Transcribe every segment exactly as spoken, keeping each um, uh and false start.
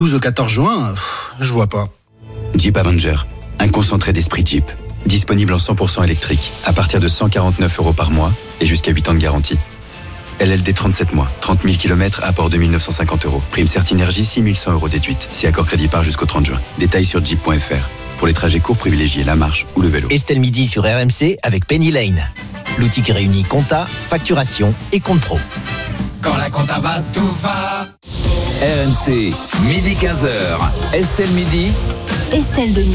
douze au quatorze juin, pff, je vois pas. Jeep Avenger, un concentré d'esprit Jeep. Disponible en cent pour cent électrique, à partir de cent quarante-neuf euros par mois et jusqu'à huit ans de garantie. L L D trente-sept mois, trente mille kilomètres, apport deux mille neuf cent cinquante euros. Prime Certinergie, six mille cent euros déduite. Si accord crédit par jusqu'au trente juin. Détails sur jeep point f r. Pour les trajets courts, privilégiez la marche ou le vélo. Estelle Midi sur R M C avec Penny Lane. L'outil qui réunit compta, facturation et compte pro. Quand la compta va, tout va. R M C, midi quinze heures. Estelle Midi. Estelle Denis.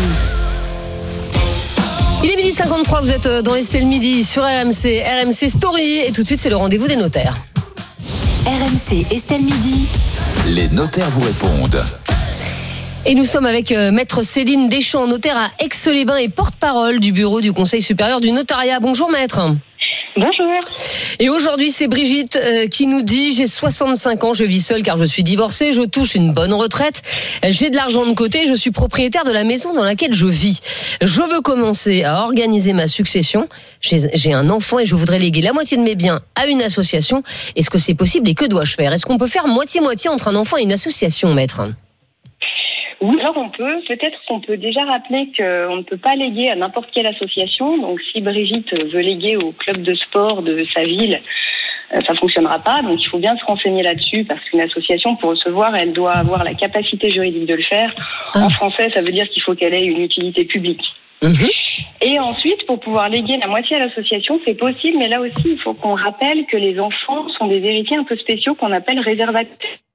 Il est midi cinquante-trois, vous êtes dans Estelle Midi sur R M C, R M C Story. Et tout de suite, c'est le rendez-vous des notaires. R M C, Estelle Midi. Les notaires vous répondent. Et nous sommes avec euh, maître Céline Deschamps, notaire à Aix-les-Bains et porte-parole du bureau du Conseil supérieur du notariat. Bonjour maître. Bonjour. Et aujourd'hui, c'est Brigitte euh, qui nous dit « J'ai soixante-cinq ans, je vis seule car je suis divorcée, je touche une bonne retraite, j'ai de l'argent de côté, je suis propriétaire de la maison dans laquelle je vis. Je veux commencer à organiser ma succession. J'ai, j'ai un enfant et je voudrais léguer la moitié de mes biens à une association. Est-ce que c'est possible et que dois-je faire ? Est-ce qu'on peut faire moitié-moitié entre un enfant et une association, maître ? » Oui, alors on peut. Peut-être qu'on peut déjà rappeler qu'on ne peut pas léguer à n'importe quelle association. Donc si Brigitte veut léguer au club de sport de sa ville, ça ne fonctionnera pas. Donc il faut bien se renseigner là-dessus parce qu'une association, pour recevoir, elle doit avoir la capacité juridique de le faire. En français, ça veut dire qu'il faut qu'elle ait une utilité publique. Mmh. Et ensuite, pour pouvoir léguer la moitié à l'association, c'est possible, mais là aussi, il faut qu'on rappelle que les enfants sont des héritiers un peu spéciaux qu'on appelle réservataires.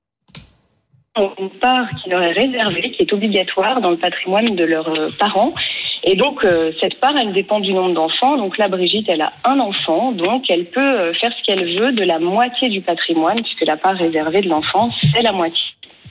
Une part qui leur est réservée, qui est obligatoire dans le patrimoine de leurs euh, parents. Et donc, euh, cette part, elle dépend du nombre d'enfants. Donc là, Brigitte, elle a un enfant, donc elle peut euh, faire ce qu'elle veut de la moitié du patrimoine, puisque la part réservée de l'enfant, c'est la moitié.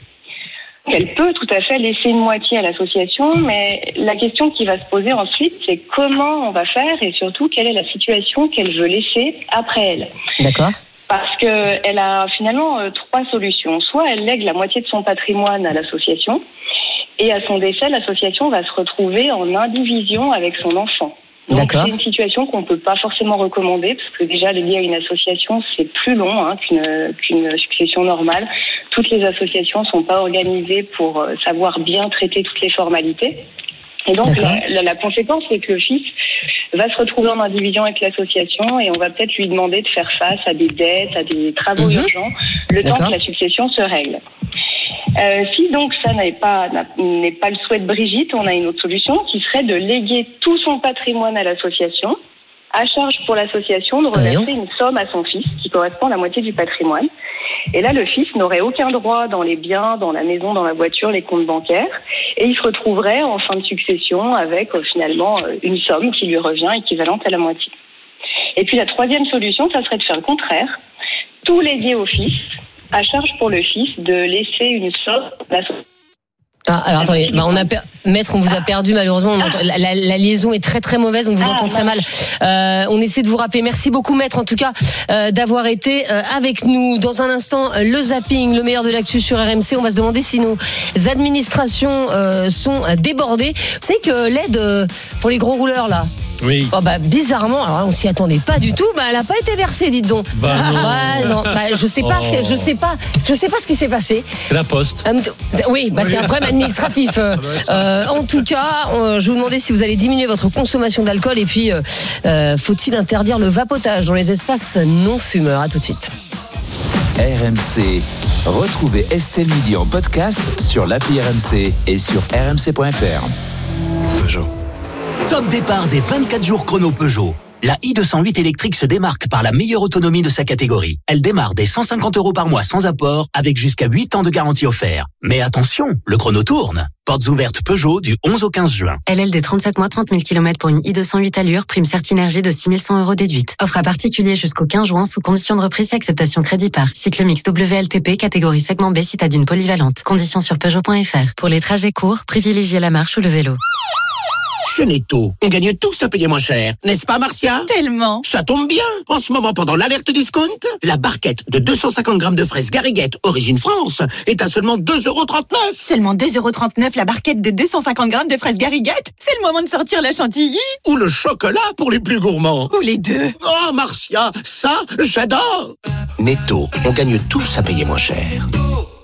Elle peut tout à fait laisser une moitié à l'association, mais la question qui va se poser ensuite, c'est comment on va faire et surtout, quelle est la situation qu'elle veut laisser après elle. D'accord. Parce qu'elle a finalement euh, trois solutions. Soit elle lègue la moitié de son patrimoine à l'association, et à son décès, l'association va se retrouver en indivision avec son enfant. Donc D'accord. C'est une situation qu'on ne peut pas forcément recommander, parce que déjà léguer à une association, c'est plus long hein, qu'une, qu'une succession normale. Toutes les associations ne sont pas organisées pour savoir bien traiter toutes les formalités. Et donc la, la, la conséquence, c'est que le fils va se retrouver en indivision avec l'association et on va peut-être lui demander de faire face à des dettes, à des travaux mmh. urgents, le D'accord. temps que la succession se règle. Euh, si donc ça n'est pas, n'est pas le souhait de Brigitte, on a une autre solution qui serait de léguer tout son patrimoine à l'association, à charge pour l'association de reverser une somme à son fils qui correspond à la moitié du patrimoine. Et là, le fils n'aurait aucun droit dans les biens, dans la maison, dans la voiture, les comptes bancaires. Et il se retrouverait en fin de succession avec euh, finalement euh, une somme qui lui revient équivalente à la moitié. Et puis la troisième solution, ça serait de faire le contraire. Tout léguer au fils, à charge pour le fils de laisser une somme à l'association. Ah, alors attendez, bah on a per... maître, on vous a perdu malheureusement. On entend... la, la, la liaison est très très mauvaise, on vous ah, entend très mal. Euh, on essaie de vous rappeler. Merci beaucoup, maître, en tout cas, euh, d'avoir été euh, avec nous. Dans un instant, le zapping, le meilleur de l'actu sur R M C. On va se demander si nos administrations euh, sont débordées. Vous savez que l'aide euh, pour les gros rouleurs là. Oui. Oh bah bizarrement, alors on s'y attendait pas du tout. Bah elle a pas été versée, dites donc. Bah non. Ouais, non. Bah, je sais pas, oh. ce que, je sais pas, je sais pas ce qui s'est passé. La Poste. Euh, oui, bah c'est un problème administratif. Euh, en tout cas, euh, je vous demandais si vous allez diminuer votre consommation d'alcool et puis euh, euh, faut-il interdire le vapotage dans les espaces non fumeurs. À tout de suite. R M C. Retrouvez Estelle Midi en podcast sur l'appli R M C et sur r m c point f r. Peugeot. Top départ des vingt-quatre jours chrono Peugeot. La i deux cent huit électrique se démarque par la meilleure autonomie de sa catégorie. Elle démarre dès cent cinquante euros par mois sans apport, avec jusqu'à huit ans de garantie offerte. Mais attention, le chrono tourne. Portes ouvertes Peugeot du onze au quinze juin. L L D trente-sept mois, trente mille kilomètres pour une i deux cent huit allure, prime Certinergie de six mille cent euros déduite. Offre à particulier jusqu'au quinze juin sous condition de reprise et acceptation crédit par. Cycle mix W L T P, catégorie segment B, citadine polyvalente. Conditions sur Peugeot point f r. Pour les trajets courts, privilégiez la marche ou le vélo. Chez Netto, on gagne tous à payer moins cher. N'est-ce pas, Marcia? Tellement. Ça tombe bien. En ce moment, pendant l'alerte discount, la barquette de deux cent cinquante grammes de fraises Garriguette, origine France, est à seulement deux euros trente-neuf. Seulement deux euros trente-neuf la barquette de deux cent cinquante grammes de fraises Garriguette? C'est le moment de sortir la chantilly. Ou le chocolat pour les plus gourmands. Ou les deux. Oh, Marcia, ça, j'adore. Netto, on gagne tous à payer moins cher.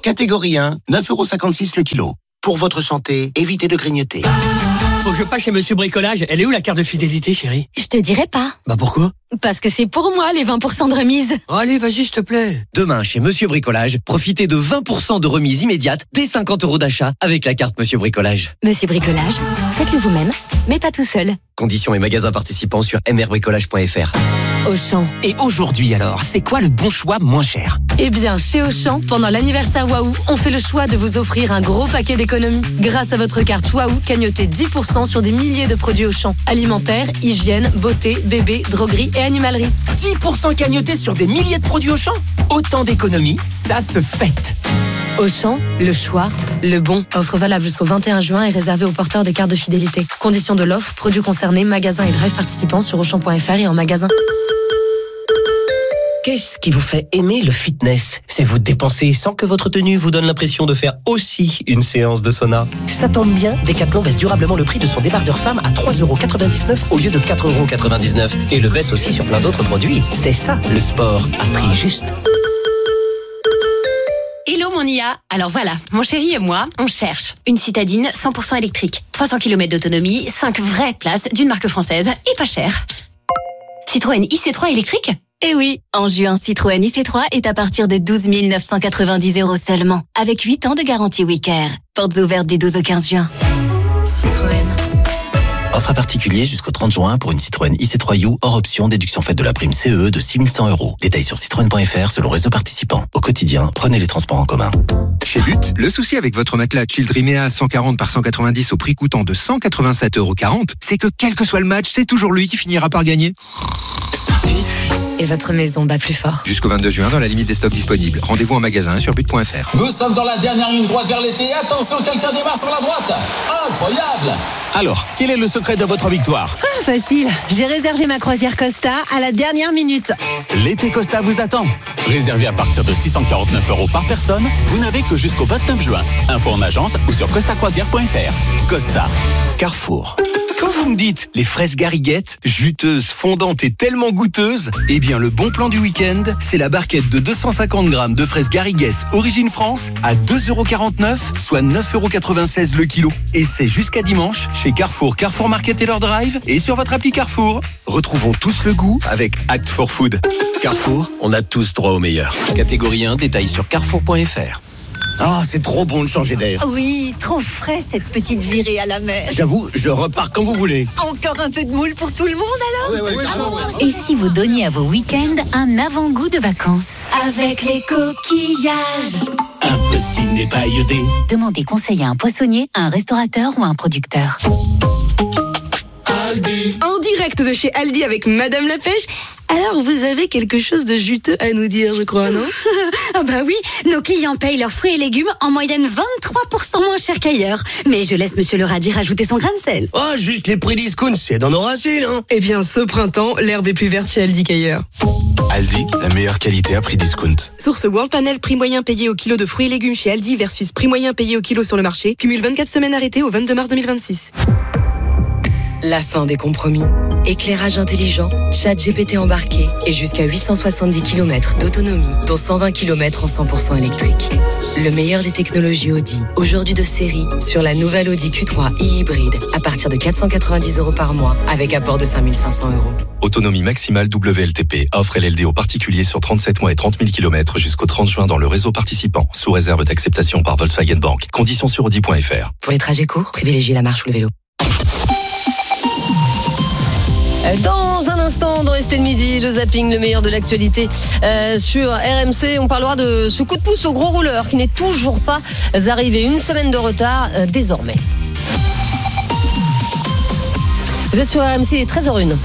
Catégorie un, neuf euros cinquante-six le kilo. Pour votre santé, évitez de grignoter. Faut que je passe chez Monsieur Bricolage. Elle est où la carte de fidélité, chérie? Je te dirai pas. Bah pourquoi? Parce que c'est pour moi les vingt pour cent de remise. Oh, allez, vas-y, s'il te plaît. Demain, chez Monsieur Bricolage, profitez de vingt pour cent de remise immédiate dès cinquante euros d'achat avec la carte Monsieur Bricolage. Monsieur Bricolage, faites-le vous-même, mais pas tout seul. Conditions et magasins participants sur m r bricolage point f r. Auchan. Et aujourd'hui alors, c'est quoi le bon choix moins cher? Eh bien, chez Auchan, pendant l'anniversaire Waouh, on fait le choix de vous offrir un gros paquet d'économies. Grâce à votre carte Waouh, cagnottez dix pour cent sur des milliers de produits Auchan. Alimentaire, hygiène, beauté, bébé, droguerie et animalerie. dix pour cent cagnotés sur des milliers de produits Auchan? Autant d'économies, ça se fête. Auchan, le choix, le bon. Offre valable jusqu'au vingt et un juin et réservée aux porteurs des cartes de fidélité. Conditions de l'offre, produits concernés, magasins et drive participants sur auchan point f r et en magasin. Qu'est-ce qui vous fait aimer le fitness? C'est vous dépenser sans que votre tenue vous donne l'impression de faire aussi une séance de sauna. Ça tombe bien, Decathlon baisse durablement le prix de son débardeur femme à trois euros quatre-vingt-dix-neuf au lieu de quatre euros quatre-vingt-dix-neuf. Et le baisse aussi sur plein d'autres produits. C'est ça, le sport, à prix juste. Hello mon I A. Alors voilà, mon chéri et moi, on cherche une citadine cent pour cent électrique, trois cents kilomètres d'autonomie, cinq vraies places d'une marque française et pas cher. Citroën I C trois électrique? Eh oui, en juin, Citroën I C trois est à partir de douze mille neuf cent quatre-vingt-dix euros seulement, avec huit ans de garantie Wicker. Portes ouvertes du douze au quinze juin. Citroën. Offre à particulier jusqu'au trente juin pour une Citroën I C trois U hors option déduction faite de la prime C E E de six mille cent euros. Détails sur citroën point f r selon réseau participant. Au quotidien, prenez les transports en commun. Chez But, le souci avec votre matelas Childrimea cent quarante par cent quatre-vingt-dix au prix coûtant de cent quatre-vingt-sept euros quarante, c'est que quel que soit le match, c'est toujours lui qui finira par gagner. Et votre maison bat plus fort. Jusqu'au vingt-deux juin, dans la limite des stocks disponibles. Rendez-vous en magasin sur but point f r. Nous sommes dans la dernière ligne droite vers l'été. Attention, quelqu'un démarre sur la droite. Incroyable! Alors, quel est le secret de votre victoire? Ah, facile. J'ai réservé ma croisière Costa à la dernière minute. L'été Costa vous attend. Réservé à partir de six cent quarante-neuf euros par personne, vous n'avez que jusqu'au vingt-neuf juin. Info en agence ou sur costa croisière point f r. Costa. Carrefour. Quand vous me dites les fraises Gariguette, juteuses, fondantes et tellement goûteuses, eh bien le bon plan du week-end, c'est la barquette de deux cent cinquante grammes de fraises Gariguette Origine France à deux euros quarante-neuf, soit neuf euros quatre-vingt-seize le kilo. Et c'est jusqu'à dimanche chez Carrefour, Carrefour Market et leur drive et sur votre appli Carrefour. Retrouvons tous le goût avec Act for Food. Carrefour, on a tous droit au meilleur. Catégorie un, détail sur carrefour point f r. Ah, c'est trop bon de changer d'air. Oui, trop frais cette petite virée à la mer. J'avoue, je repars quand vous voulez. Encore un peu de moule pour tout le monde alors? Ouais, ouais, carrément, ouais. Et si vous donniez à vos week-ends un avant-goût de vacances? Avec les coquillages. Impossible n'est pas iodé. Demandez conseil à un poissonnier, à un restaurateur ou à un producteur. Aldi. En direct de chez Aldi avec Madame la Pêche. Alors, vous avez quelque chose de juteux à nous dire, je crois, non? Ah bah oui, nos clients payent leurs fruits et légumes en moyenne vingt-trois pour cent moins cher qu'ailleurs. Mais je laisse Monsieur le radis rajouter son grain de sel. Oh, juste les prix discount, c'est dans nos racines, hein. Eh bien, ce printemps, l'herbe est plus verte chez Aldi qu'ailleurs. Aldi, la meilleure qualité à prix discount. Source World Panel, prix moyen payé au kilo de fruits et légumes chez Aldi versus prix moyen payé au kilo sur le marché. Cumule vingt-quatre semaines arrêtées au vingt-deux mars deux mille vingt-six. La fin des compromis. Éclairage intelligent, chat G P T embarqué et jusqu'à huit cent soixante-dix kilomètres d'autonomie, dont cent vingt kilomètres en cent pour cent électrique. Le meilleur des technologies Audi, aujourd'hui de série, sur la nouvelle Audi Q trois e-hybride, à partir de quatre cent quatre-vingt-dix euros par mois, avec apport de cinq mille cinq cents euros. Autonomie maximale W L T P. Offre L L D aux particuliers sur trente-sept mois et trente mille kilomètres jusqu'au trente juin dans le réseau participant, sous réserve d'acceptation par Volkswagen Bank. Conditions sur audi point f r. Pour les trajets courts, privilégiez la marche ou le vélo. Dans un instant, dans Estelle Midi, le zapping, le meilleur de l'actualité euh, sur R M C. On parlera de ce coup de pouce au gros rouleur qui n'est toujours pas arrivé. Une semaine de retard euh, désormais. Vous êtes sur R M C, il est treize heures zéro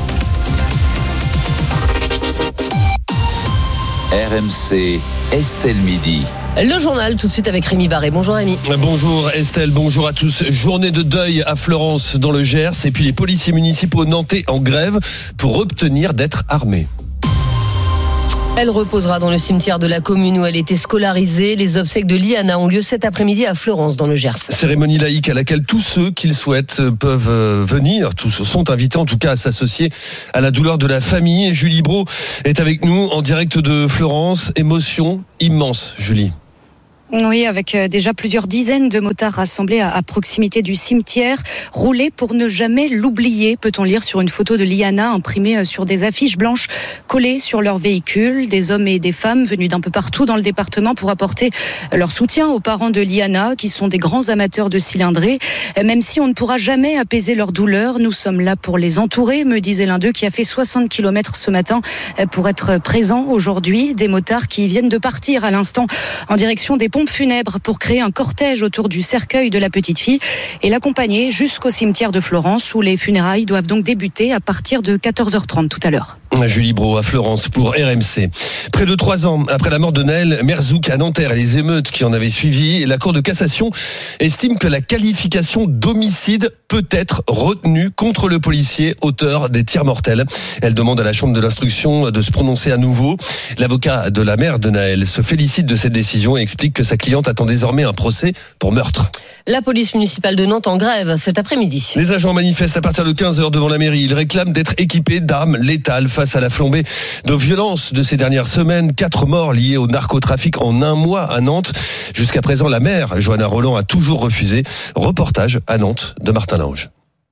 un. R M C, Estelle Midi. Le journal, tout de suite avec Rémi Barré. Bonjour Rémi. Bonjour Estelle, bonjour à tous. Journée de deuil à Florence dans le Gers et puis les policiers municipaux nantais en grève pour obtenir d'être armés. Elle reposera dans le cimetière de la commune où elle était scolarisée. Les obsèques de Liana ont lieu cet après-midi à Florence dans le Gers. Cérémonie laïque à laquelle tous ceux qui le souhaitent peuvent venir. Tous sont invités en tout cas à s'associer à la douleur de la famille. Et Julie Brault est avec nous en direct de Florence. Émotion immense, Julie. Oui, avec déjà plusieurs dizaines de motards rassemblés à, à proximité du cimetière. Rouler pour ne jamais l'oublier, peut-on lire sur une photo de Liana imprimée sur des affiches blanches collées sur leur véhicule. Des hommes et des femmes venus d'un peu partout dans le département pour apporter leur soutien aux parents de Liana, qui sont des grands amateurs de cylindrée. Même si on ne pourra jamais apaiser leur douleur, nous sommes là pour les entourer, me disait l'un d'eux qui a fait soixante kilomètres ce matin pour être présent aujourd'hui. Des motards qui viennent de partir à l'instant en direction des pompes funèbres pour créer un cortège autour du cercueil de la petite fille et l'accompagner jusqu'au cimetière de Florence, où les funérailles doivent donc débuter à partir de quatorze heures trente tout à l'heure. Julie Brault à Florence pour R M C. Près de trois ans après la mort de Naël Merzouk à Nanterre et les émeutes qui en avaient suivi, la Cour de cassation estime que la qualification d'homicide peut être retenue contre le policier auteur des tirs mortels. Elle demande à la Chambre de l'instruction de se prononcer à nouveau. L'avocat de la mère de Naël se félicite de cette décision et explique que sa cliente attend désormais un procès pour meurtre. La police municipale de Nantes en grève cet après-midi. Les agents manifestent à partir de quinze heures devant la mairie. Ils réclament d'être équipés d'armes létales face à la flambée de violence de ces dernières semaines. Quatre morts liés au narcotrafic en un mois à Nantes. Jusqu'à présent, la maire, Johanna Roland, a toujours refusé. Reportage à Nantes de Martin Lange.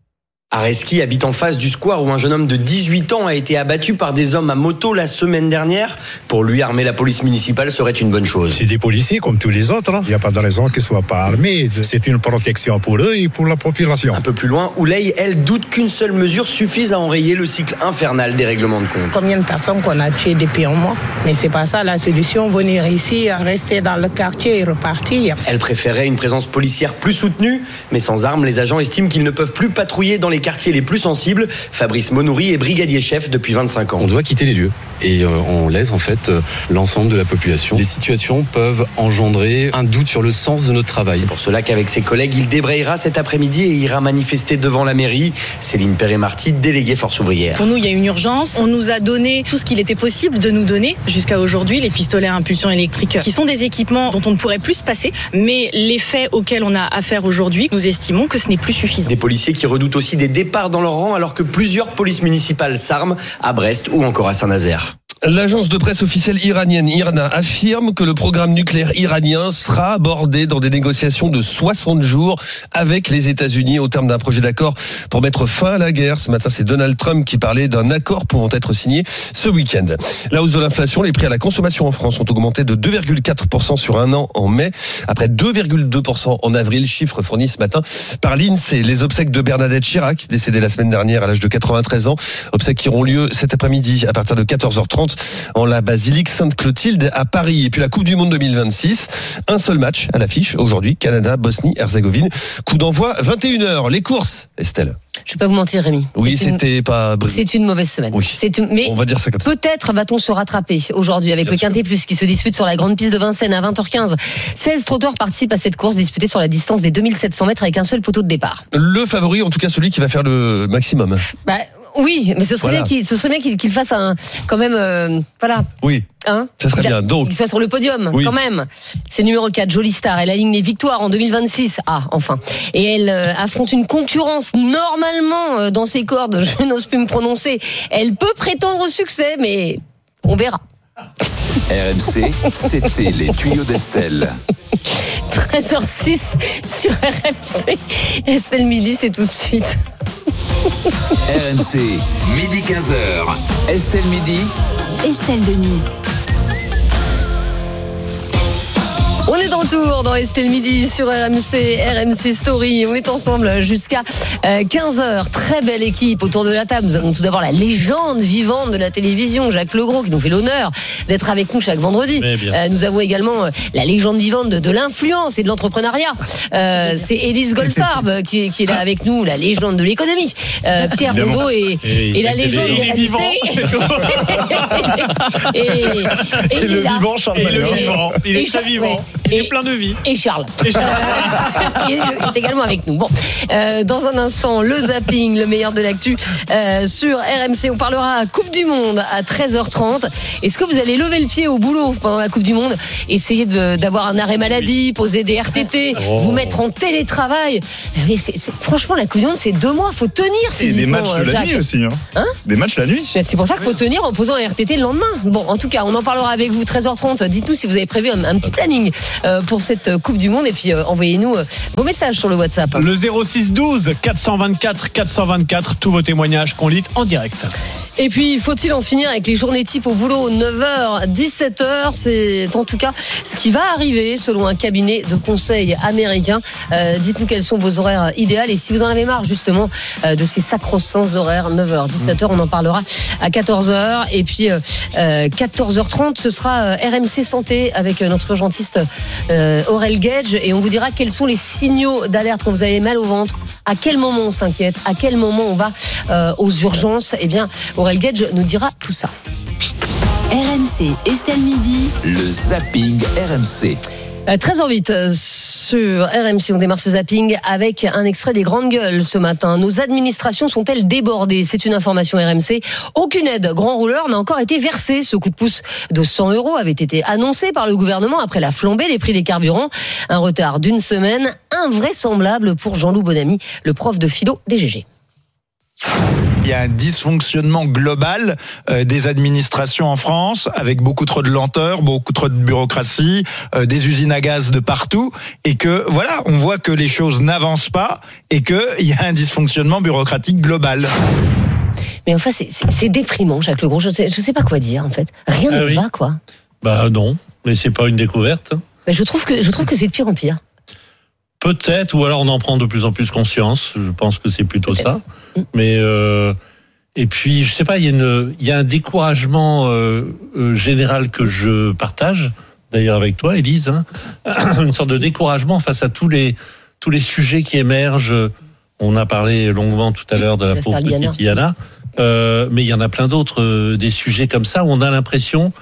Areski habite en face du square où un jeune homme de dix-huit ans a été abattu par des hommes à moto la semaine dernière. Pour lui, armer la police municipale serait une bonne chose. C'est des policiers comme tous les autres. Il n'y a pas de raison qu'ils ne soient pas armés. C'est une protection pour eux et pour la population. Un peu plus loin, Ouley, elle, doute qu'une seule mesure suffise à enrayer le cycle infernal des règlements de compte. Combien de personnes qu'on a tuées depuis un mois? Mais c'est pas ça la solution. Venir ici, rester dans le quartier et repartir. Elle préférait une présence policière plus soutenue, mais sans armes, les agents estiment qu'ils ne peuvent plus patrouiller dans les quartiers les plus sensibles. Fabrice Monouri est brigadier chef depuis vingt-cinq ans. On doit quitter les lieux et euh, on laisse en fait euh, l'ensemble de la population. Les situations peuvent engendrer un doute sur le sens de notre travail. C'est pour cela qu'avec ses collègues, il débrayera cet après-midi et ira manifester devant la mairie. Céline Perret-Marty, déléguée Force ouvrière. Pour nous, il y a une urgence. On nous a donné tout ce qu'il était possible de nous donner jusqu'à aujourd'hui, les pistolets à impulsion électrique, qui sont des équipements dont on ne pourrait plus se passer. Mais les faits auxquels on a affaire aujourd'hui, nous estimons que ce n'est plus suffisant. Des policiers qui redoutent aussi des départs dans leur rang alors que plusieurs polices municipales s'arment à Brest ou encore à Saint-Nazaire. L'agence de presse officielle iranienne I R N A affirme que le programme nucléaire iranien sera abordé dans des négociations de soixante jours avec les États-Unis au terme d'un projet d'accord pour mettre fin à la guerre. Ce matin, c'est Donald Trump qui parlait d'un accord pouvant être signé ce week-end. La hausse de l'inflation, les prix à la consommation en France ont augmenté de deux virgule quatre pour cent sur un an en mai, après deux virgule deux pour cent en avril, chiffre fourni ce matin par l'INSEE. Les obsèques de Bernadette Chirac, décédée la semaine dernière à l'âge de quatre-vingt-treize ans, obsèques qui auront lieu cet après-midi à partir de quatorze heures trente en la basilique Sainte-Clotilde à Paris. Et puis la Coupe du Monde deux mille vingt-six, un seul match à l'affiche aujourd'hui, Canada, Bosnie-Herzégovine. Coup d'envoi vingt et une heures. Les courses, Estelle. Je vais pas vous mentir, Rémi. Oui, c'est c'était une... pas. C'est une mauvaise semaine. Oui. C'est une... Mais on va dire ça comme ça. Peut-être va-t-on se rattraper aujourd'hui avec Bien le sûr. Quintet Plus qui se dispute sur la grande piste de Vincennes à vingt heures quinze. seize trotteurs participent à cette course disputée sur la distance des deux mille sept cents mètres avec un seul poteau de départ. Le favori, en tout cas celui qui va faire le maximum. Bah, oui, mais ce serait voilà. bien qu'il, ce serait bien qu'il, qu'il fasse un, quand même, euh, voilà. Oui. Hein ça serait bien. Donc. Qu'il soit sur le podium, oui. Quand même. C'est numéro quatre, Jolie Star. Elle aligne les victoires en deux mille vingt-six. Ah, enfin. Et elle euh, affronte une concurrence normalement euh, dans ses cordes. Je n'ose plus me prononcer. Elle peut prétendre au succès, mais on verra. R M C, c'était les tuyaux d'Estelle. treize heures six sur R M C. Estelle Midi, c'est tout de suite. R M C, midi quinze heures. Estelle Midi. Estelle Denis. On est de retour dans Estelle Midi sur R M C, R M C Story. On est ensemble jusqu'à quinze heures. Très belle équipe autour de la table. Nous avons tout d'abord la légende vivante de la télévision, Jacques Legros, qui nous fait l'honneur d'être avec nous chaque vendredi. Euh, nous avons également la légende vivante de, de l'influence et de l'entrepreneuriat. Euh, c'est Élise Goldfarb qui, qui est là avec nous, la légende de l'économie. Euh, Pierre Rondeau et, et, et la légende de la vivant. et, et, et, et le vivant, Charles Et le vivant. Il est très vivant. Il est plein de vie. Et Charles. Et Charles. Il est également avec nous. Bon, euh, dans un instant, le zapping, le meilleur de l'actu euh, sur R M C. On parlera Coupe du Monde à treize heures trente. Est-ce que vous allez lever le pied au boulot pendant la Coupe du Monde, essayer de, d'avoir un arrêt maladie, poser des R T T, oh. vous mettre en télétravail? Mais c'est, c'est, franchement, la Coupe du Monde, c'est deux mois. Faut tenir physiquement. Et des matchs Jacques. la nuit aussi. Hein. Hein des matchs la nuit. C'est pour ça qu'il faut tenir en posant un R T T le lendemain. Bon, en tout cas, on en parlera avec vous treize heures trente. Dites-nous si vous avez prévu un, un petit planning euh, pour cette Coupe du Monde. Et puis euh, envoyez-nous euh, vos messages sur le WhatsApp. Le zéro six douze quatre cent vingt-quatre quatre cent vingt-quatre, tous vos témoignages qu'on lit en direct. Et puis, faut-il en finir avec les journées type au boulot, neuf heures, dix-sept heures, c'est en tout cas ce qui va arriver selon un cabinet de conseil américain. Euh, dites-nous quels sont vos horaires idéaux et si vous en avez marre justement euh, de ces sacro-saints horaires, neuf heures, dix-sept heures, on en parlera à quatorze heures. Et puis, euh, quatorze heures trente, ce sera R M C Santé avec notre urgentiste euh, Aurel Gage et on vous dira quels sont les signaux d'alerte quand vous avez mal au ventre, à quel moment on s'inquiète, à quel moment on va euh, aux urgences. Eh bien, Aurel Gage nous dira tout ça. R M C, Estelle Midi. Le zapping R M C. treize heures huit sur R M C, on démarre ce zapping avec un extrait des Grandes Gueules ce matin. Nos administrations sont-elles débordées? C'est une information R M C. Aucune aide grand rouleur n'a encore été versée. Ce coup de pouce de cent euros avait été annoncé par le gouvernement après la flambée des prix des carburants. Un retard d'une semaine invraisemblable pour Jean-Loup Bonamy, le prof de philo des G G. Il y a un dysfonctionnement global euh, des administrations en France, avec beaucoup trop de lenteur, beaucoup trop de bureaucratie, euh, des usines à gaz de partout, et que voilà, on voit que les choses n'avancent pas et qu'il y a un dysfonctionnement bureaucratique global. Mais enfin, c'est, c'est, c'est déprimant, Jacques Legros. Je ne sais, je sais pas quoi dire, en fait. Rien ah ne oui. va, quoi. Bah non, mais c'est pas une découverte. Mais je trouve que je trouve que c'est de pire en pire. Peut-être, ou alors on en prend de plus en plus conscience. Je pense que c'est plutôt Peut-être. ça. Mais euh, et puis je sais pas, il y a une, il y a un découragement euh, euh, général que je partage. D'ailleurs avec toi, Élise, hein, une sorte de découragement face à tous les tous les sujets qui émergent. On a parlé longuement tout à l'heure de la pauvre petite Diana, euh, mais il y en a plein d'autres, euh, des sujets comme ça où on a l'impression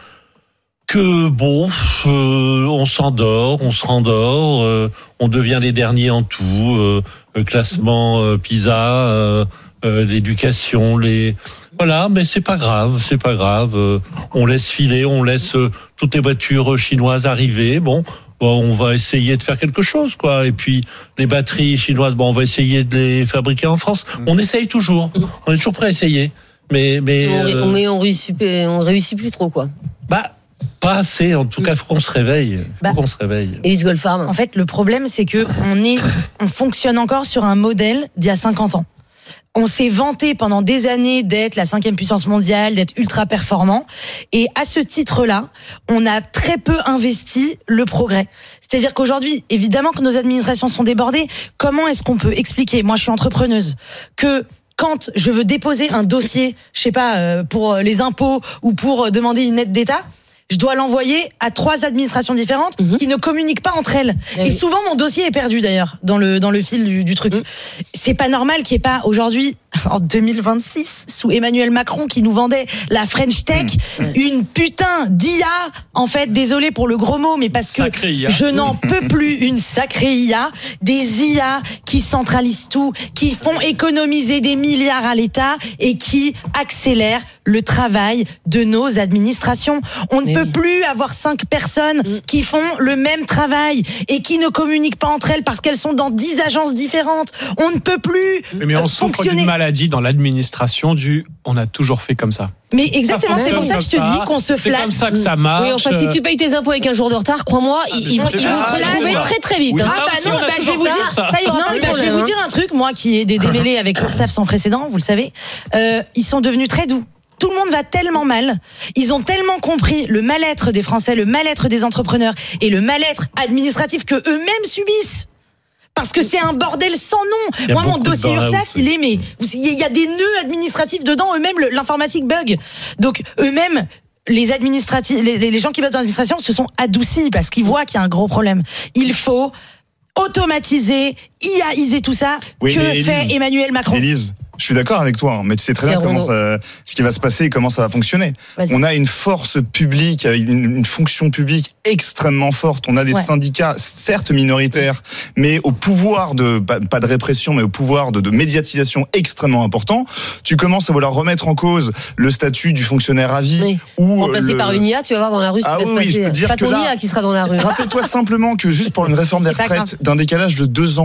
que bon, euh, on s'endort, on se rendort, euh, on devient les derniers en tout, euh, le classement euh, PISA, euh, euh, l'éducation, les voilà, mais c'est pas grave, c'est pas grave. Euh, on laisse filer, on laisse euh, toutes les voitures chinoises arriver. Bon, bon, on va essayer de faire quelque chose, quoi. Et puis les batteries chinoises, bon, on va essayer de les fabriquer en France. On essaye toujours, on est toujours prêt à essayer, mais mais on, euh, on, on réussit, on réussit plus trop, quoi. Bah. Pas assez, en tout cas, faut qu'on se réveille. Faut bah, qu'on se réveille. Élise Goldfarb. En fait, le problème, c'est que on est, on fonctionne encore sur un modèle d'il y a cinquante ans. On s'est vanté pendant des années d'être la cinquième puissance mondiale, d'être ultra performant. Et à ce titre-là, on a très peu investi le progrès. C'est-à-dire qu'aujourd'hui, évidemment que nos administrations sont débordées. Comment est-ce qu'on peut expliquer, moi je suis entrepreneuse, que quand je veux déposer un dossier, je sais pas, pour les impôts ou pour demander une aide d'État, je dois l'envoyer à trois administrations différentes mmh. qui ne communiquent pas entre elles. Et, et oui. souvent, mon dossier est perdu d'ailleurs dans le dans le fil du, du truc. Mmh. C'est pas normal qu'il n'y ait pas aujourd'hui, en deux mille vingt-six, sous Emmanuel Macron qui nous vendait la French Tech, mmh. une putain d'I A. En fait, désolé pour le gros mot, mais parce que je n'en peux plus, une sacrée I A, des I A qui centralisent tout, qui font économiser des milliards à l'État et qui accélèrent le travail de nos administrations. On ne peut oui. plus avoir cinq personnes mmh. qui font le même travail et qui ne communiquent pas entre elles parce qu'elles sont dans dix agences différentes. On ne peut plus Mais, mais on souffre d'une maladie dans l'administration du « on a toujours fait comme ça ». Mais exactement, c'est pour ça que je te dis qu'on se flatte. C'est comme ça que ça marche. Oui, enfin, si tu payes tes impôts avec un jour de retard, crois-moi, ah, ils, ils, vont, ils vont te retrouver ah, très très vite. Oui, ah bah non, bah, je vais vous dire, ça, ça y est, non, bah, je vais vous dire un truc, moi qui ai des démêlés avec l'URSSAF sans précédent, vous le savez, euh, ils sont devenus très doux. Tout le monde va tellement mal, ils ont tellement compris le mal-être des Français, le mal-être des entrepreneurs et le mal-être administratif que eux-mêmes subissent. Parce que c'est un bordel sans nom. Moi, mon dossier URSSAF, il est, mais il y a des nœuds administratifs dedans. Eux-mêmes, l'informatique bug. Donc, eux-mêmes, les administratifs, les, les gens qui bossent dans l'administration se sont adoucis parce qu'ils voient qu'il y a un gros problème. Il faut automatiser, I A iser tout ça. Oui, que Élise, fait Emmanuel Macron? Élise, je suis d'accord avec toi, hein, mais tu sais très bien comment ça, ce qui va se passer et comment ça va fonctionner. Vas-y. On a une force publique, une, une fonction publique extrêmement forte. On a des ouais. syndicats, certes minoritaires, mais au pouvoir de, pas, pas de répression, mais au pouvoir de, de médiatisation extrêmement important. Tu commences à vouloir remettre en cause le statut du fonctionnaire à vie. Oui. Ou remplacé le... par une I A, tu vas voir dans la rue ce ah qui va oui, se passer. Je peux dire pas ton là, I A qui sera dans la rue. Rappelle-toi simplement que juste pour une réforme des retraites d'un décalage de deux ans,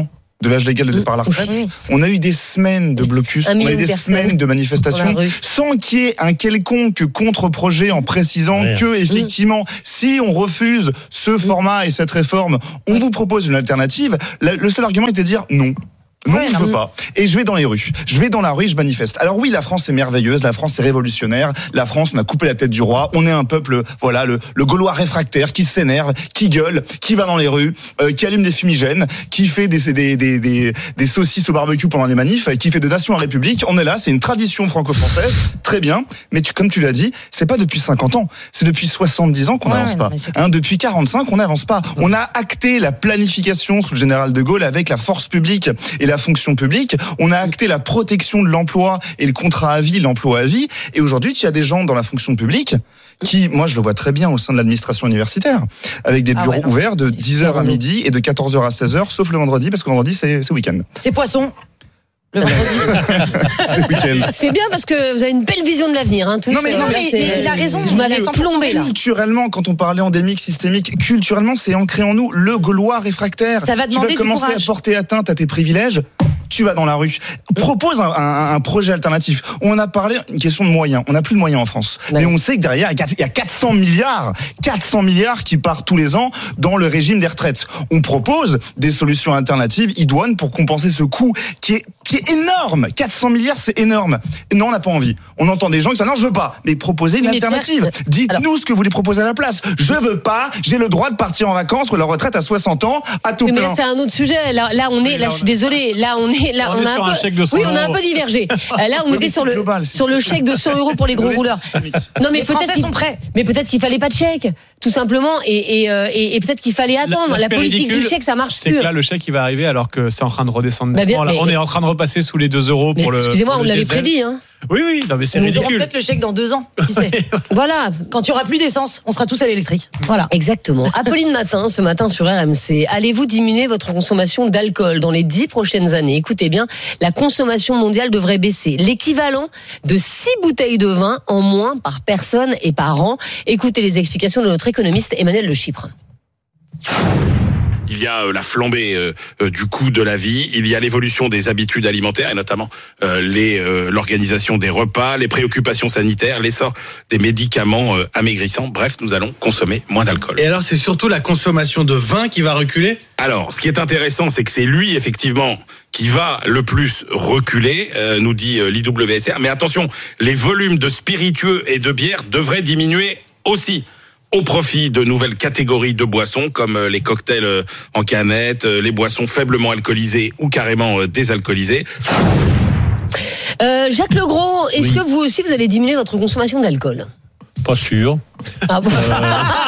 de l'âge légal de départ à la retraite. Oui. On a eu des semaines de blocus, on a eu des semaines de manifestations, sans qu'il y ait un quelconque contre-projet en précisant Rien. que, effectivement, mmh. si on refuse ce format et cette réforme, on vous propose une alternative. Le seul argument était de dire non. Non, ouais, je veux pas. Et je vais dans les rues. Je vais dans la rue, je manifeste. Alors oui, la France est merveilleuse, la France est révolutionnaire. La France, on a coupé la tête du roi. On est un peuple, voilà, le, le Gaulois réfractaire qui s'énerve, qui gueule, qui va dans les rues, euh, qui allume des fumigènes, qui fait des, des, des, des, des saucisses au barbecue pendant les manifs, qui fait de nation en république. On est là, c'est une tradition franco-française. Très bien. Mais tu, comme tu l'as dit, c'est pas depuis cinquante ans. C'est depuis soixante-dix ans qu'on n'avance ouais, pas. Hein, depuis quarante-cinq, on n'avance pas. On a acté la planification sous le général de Gaulle avec la force publique et la la fonction publique, on a acté la protection de l'emploi et le contrat à vie, l'emploi à vie, et aujourd'hui, il y a des gens dans la fonction publique qui, moi je le vois très bien au sein de l'administration universitaire, avec des bureaux ah ouais, non, ouverts de dix heures à midi et de quatorze heures à seize heures, sauf le vendredi, parce que le vendredi, c'est, c'est week-end. C'est poisson. Le vendredi. c'est week-end. C'est bien parce que vous avez une belle vision de l'avenir. Hein, tous, non, mais, non, là, mais, mais il a raison. Je m'avais plombé là. Culturellement, quand on parlait endémique, systémique, culturellement, c'est ancré en nous le Gaulois réfractaire. Ça va demander tu vas commencer du courage. à porter atteinte à tes privilèges. Tu vas dans la rue. Propose un, un, un projet alternatif. On a parlé une question de moyens. On n'a plus de moyens en France. Ouais. Mais on sait que derrière, il y a quatre cents milliards, quatre cents milliards qui partent tous les ans dans le régime des retraites. On propose des solutions alternatives idoines pour compenser ce coût qui est, qui est énorme. quatre cents milliards, c'est énorme. Et non, on n'a pas envie. On entend des gens qui disent non, je veux pas. Mais proposez une mais alternative. Pierre, Dites-nous alors, ce que vous voulez proposer à la place. Je veux pas. J'ai le droit de partir en vacances ou la retraite à soixante ans à tout mais plein. Mais là, c'est un autre sujet. Là, là on est. Là, je suis désolée. Là, on est. Là, on, on est a un peu. Oui, on a un peu divergé. Là, on était sur le global, sur le chèque de cent euros pour les gros rouleurs. Non, mais peut-être qu'ils sont prêts. Mais peut-être qu'il fallait pas de chèque, tout simplement, et, et, et, et peut-être qu'il fallait attendre. La politique du chèque, ça marche plus. C'est que là, le chèque, il va arriver alors que c'est en train de redescendre. Bah bien, là, mais, on est en train de repasser sous les deux euros pour le. Excusez-moi, pour on le l'avait diesel. prédit, hein. Oui, oui, non, mais c'est on ridicule. On aura peut-être le chèque dans deux ans, qui sait. Voilà. Quand il y aura plus d'essence, on sera tous à l'électrique. Voilà. Exactement. Apolline Matin, ce matin sur R M C. Allez-vous diminuer votre consommation d'alcool dans les dix prochaines années? Écoutez bien, la consommation mondiale devrait baisser. L'équivalent de six bouteilles de vin en moins par personne et par an. Écoutez les explications de notre économiste Emmanuel Le Chypre. Il y a euh, la flambée euh, euh, du coût de la vie, il y a l'évolution des habitudes alimentaires et notamment euh, les, euh, l'organisation des repas, les préoccupations sanitaires, l'essor des médicaments euh, amaigrissants. Bref, nous allons consommer moins d'alcool. Et alors, c'est surtout la consommation de vin qui va reculer ? Alors, ce qui est intéressant, c'est que c'est lui, effectivement, qui va le plus reculer, euh, nous dit euh, l'I W S R. Mais attention, les volumes de spiritueux et de bière devraient diminuer aussi, au profit de nouvelles catégories de boissons comme les cocktails en canette, les boissons faiblement alcoolisées ou carrément désalcoolisées. Euh, Jacques Legros, est-ce oui. que vous aussi vous allez diminuer votre consommation d'alcool ? Pas sûr. Ah bon euh...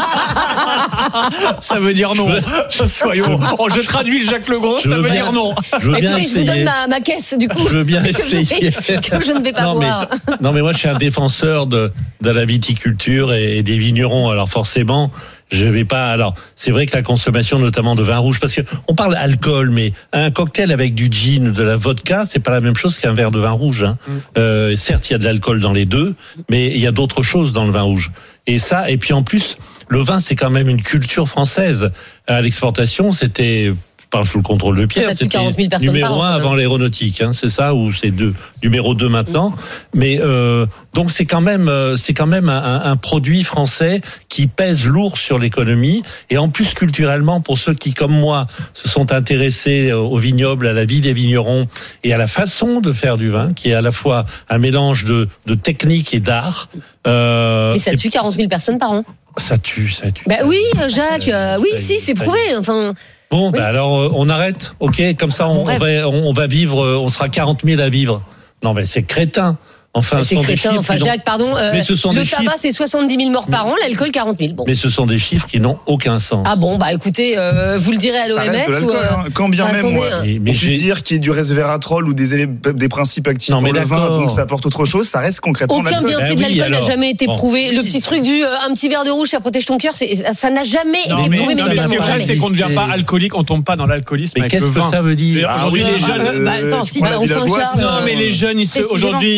Ça veut dire non. Soyons. Oh, je traduis le Jacques Legros, ça veut bien, dire non. Je veux Écoutez, bien je essayer. vous donne ma, ma caisse du coup. Je veux bien essayer. Que je ne vais pas non, boire. Mais, non mais moi je suis un défenseur de, de la viticulture et, et des vignerons. Alors forcément, je vais pas. Alors c'est vrai que la consommation notamment de vin rouge, parce que on parle alcool, mais un cocktail avec du gin, de la vodka, c'est pas la même chose qu'un verre de vin rouge. Hein. Mm. Euh, certes, il y a de l'alcool dans les deux, mais il y a d'autres choses dans le vin rouge. Et ça, et puis en plus, le vin, c'est quand même une culture française. À l'exportation, c'était, je parle sous le contrôle de Pierre, c'était numéro un avant l'aéronautique, hein, c'est ça, ou c'est deux, numéro deux maintenant. Mmh. Mais euh, donc c'est quand même, c'est quand même un, un produit français qui pèse lourd sur l'économie. Et en plus, culturellement, pour ceux qui, comme moi, se sont intéressés au vignoble, à la vie des vignerons et à la façon de faire du vin, qui est à la fois un mélange de, de technique et d'art. Euh, Mais ça tue quarante mille personnes par an. Ça tue, ça tue. Bah oui, Jacques, euh, oui, si, c'est prouvé. Enfin. Bon, oui. bah alors euh, on arrête, ok, comme ça on, on, va, on va vivre, on sera quarante mille à vivre. Non, mais c'est crétin. Enfin, c'est crétin. Enfin, Jacques, pardon. Euh, mais ce sont le des tabac, chiffres... c'est soixante-dix mille morts par an, l'alcool, quarante mille. Bon. Mais ce sont des chiffres qui n'ont aucun sens. Ah bon, bah écoutez, euh, vous le direz à l'O M S ou. Euh... Hein. Quand bien même, attendez, moi, hein. mais, mais on peut dire qu'il y ait du resveratrol ou des, des principes actifs non, pour le vin, donc ça apporte autre chose, ça reste concrètement aucun l'alcool. bienfait de l'alcool n'a jamais été prouvé. Le petit truc du un petit verre de rouge, ça protège ton cœur, ça n'a jamais été prouvé. Mais ce qui est vrai, c'est qu'on ne devient pas alcoolique, on tombe pas dans l'alcoolisme. Mais qu'est-ce que ça veut dire? Aujourd'hui, les jeunes. Bah attends, si, on Non, mais les jeunes, aujourd'hui, ils rentrent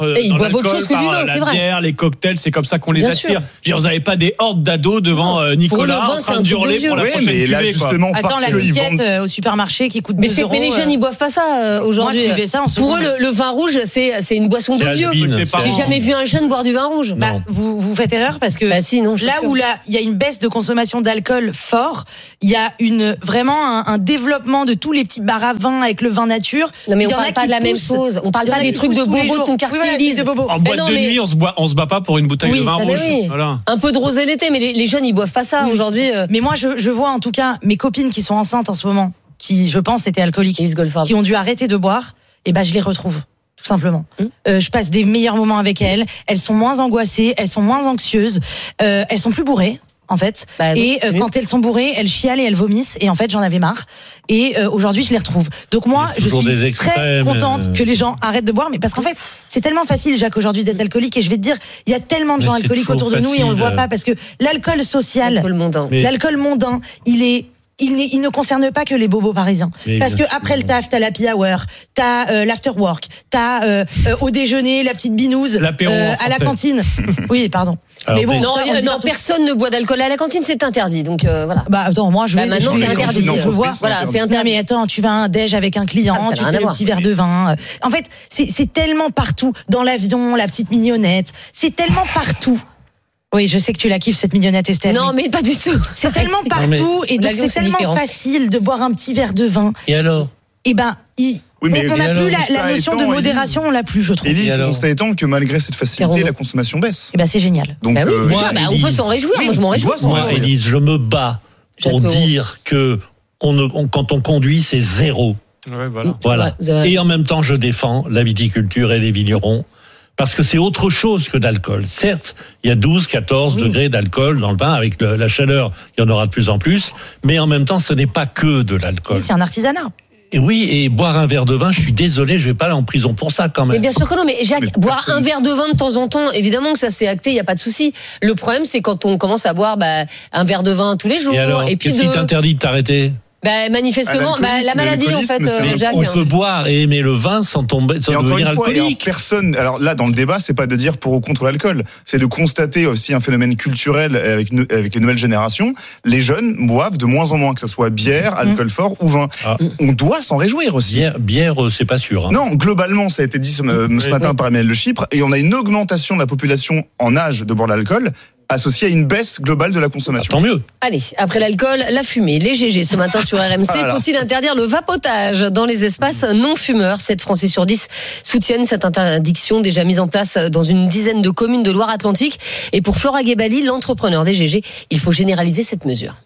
entre Et ils dans boivent autre l'alcool, chose que du par vin, la c'est vrai. bière, les cocktails, c'est comme ça qu'on les Bien attire. sûr. Je veux dire, vous n'avez pas des hordes d'ados devant euh, Nicolas vin, en c'est train un de truc de hurler vieux. pour la Oui, prochaine mais là, cuvée, quoi. justement, Attends, parce la qu'ils piquette vendent- euh, au supermarché qui coûte Mais, deux c'est- euros. mais les jeunes, ils boivent pas ça euh, aujourd'hui. Moi, je buvais ça en Pour eux, seconde. le, le vin rouge, c'est, c'est une boisson de C'est vieux. has-been, Tes c'est- parents. J'ai jamais vu un jeune boire du vin rouge. Bah, vous, vous faites erreur parce que Bah si, non, je là suis où sûre. là, il y a une baisse de consommation d'alcool fort, il y a une, vraiment un, un développement de tous les petits bars à vin avec le vin nature. Non, mais Il on y en a parle pas qui de la même poussent. chose. On parle Il y en pas a des qui trucs de poussent tous les bobos de jours. ton Oui, quartier, voilà, Élise. des bobos. En Mais boîte non, de mais- nuit, on se, boit, on se bat pas pour une bouteille Oui, de vin ça, rouge. c'est oui. Voilà. Un peu de rosé l'été, mais les, les jeunes, ils boivent pas ça Oui. aujourd'hui. euh. Mais moi, je, je vois en tout cas mes copines qui sont enceintes en ce moment, qui, je pense, étaient alcooliques, Élise Goldfarb. qui ont dû arrêter de boire, et ben je les retrouve. Tout simplement. Mmh. Euh, je passe des meilleurs moments avec elles. Elles sont moins angoissées, elles sont moins anxieuses, euh, elles sont plus bourrées. En fait, Bah, et euh, quand elles sont bourrées, elles chialent et elles vomissent. Et en fait, j'en avais marre. Et euh, aujourd'hui, je les retrouve. Donc moi, Il y a je toujours suis des très extrêmes, contente euh. que les gens arrêtent de boire. Mais parce qu'en fait, c'est tellement facile, Jacques, aujourd'hui d'être alcoolique. Et je vais te dire, il y a tellement de Mais gens c'est alcooliques toujours autour de nous et on le voit facile. pas parce que l'alcool social, L'alcool mondain. Mais- l'alcool mondain, il est il, n'est- il ne concerne pas que les bobos parisiens. Mais Parce que bien sûr. après le taf, t'as l'happy hour, t'as euh, l'after work, t'as euh, euh, au déjeuner la petite binouse, L'apéro en à la français. cantine. Oui, pardon. Alors, mais bon, Non, ça, on euh, dit non, un truc. personne ne boit d'alcool à la cantine, c'est interdit. Donc euh, voilà. Bah attends, moi je Bah, vais. maintenant, je vais- c'est interdit. Je vois. Voilà, c'est Non interdit. mais attends, tu vas à un déj avec un client, Ah, ça n'a tu rien à fais le voir. petit verre de vin. En fait, c'est c'est tellement partout. Dans l'avion, la petite mignonnette, c'est tellement partout. Oui, je sais que tu la kiffes cette mignonnette, Estelle. Non, mais pas du tout. C'est tellement Non, partout mais- et donc L'avion, c'est c'est tellement différent. facile de boire un petit verre de vin. Et alors Et ben, il- Oui, mais- on et n'a alors, plus la, constat la notion de étant, modération, on l'a plus, je trouve. Élise, Et alors constat étant que malgré cette facilité, Caron. la consommation baisse. Et ben c'est génial. Donc, Bah oui, euh, c'est moi, clair, bah, on peut Élise. s'en réjouir. Oui, Moi, je m'en on réjouis. doit s'en Moi, réjouir. Élise, je me bats pour Jacques Perron. dire que on ne, on- quand on conduit, c'est zéro. Ouais, voilà. Voilà. vrai, vous avez raison. Et en même temps, je défends la viticulture et les vignerons. Parce que c'est autre chose que d'alcool. Certes, il y a douze, quatorze Oui. degrés d'alcool dans le vin. Avec le- la chaleur, il y en aura de plus en plus. Mais en même temps, ce n'est pas que de l'alcool. C'est un artisanat. Et oui, et boire un verre de vin, je suis désolé, je vais pas aller en prison pour ça quand Mais même. bien sûr que non, mais Jacques, Mais boire personne- un verre de vin de temps en temps, évidemment que ça c'est acté, il y a pas de souci. Le problème c'est quand on commence à boire bah, un verre de vin tous les jours. Et alors, puis qu'est-ce qui de, t'interdit de t'arrêter bah, manifestement, Ah, bah, la l'alcoolisme, maladie en fait, l'alcoolisme, euh, c'est un- Jacques. On peut boire et aimer le vin sans tomber, sans Et encore devenir une fois, et en alcoolique. personne. Alors là, dans le débat, c'est pas de dire pour ou contre l'alcool, c'est de constater aussi un phénomène culturel avec une- avec les nouvelles générations. Les jeunes boivent de moins en moins, que ce soit bière, alcool fort ou vin. Ah. On doit s'en réjouir aussi. Bière, bière, euh, c'est pas sûr. hein. Non, globalement, ça a été dit ce, euh, ce matin par Emmanuel Le Chypre, et on a une augmentation de la population en âge de boire de l'alcool associée à une baisse globale de la consommation. Tant mieux. Allez, après l'alcool, la fumée, les G G ce matin sur R M C. Voilà. Faut-il interdire le vapotage dans les espaces non fumeurs? sept Français sur dix soutiennent cette interdiction déjà mise en place dans une dizaine de communes de Loire-Atlantique. Et pour Flora Guébali, l'entrepreneur des G G, il faut généraliser cette mesure.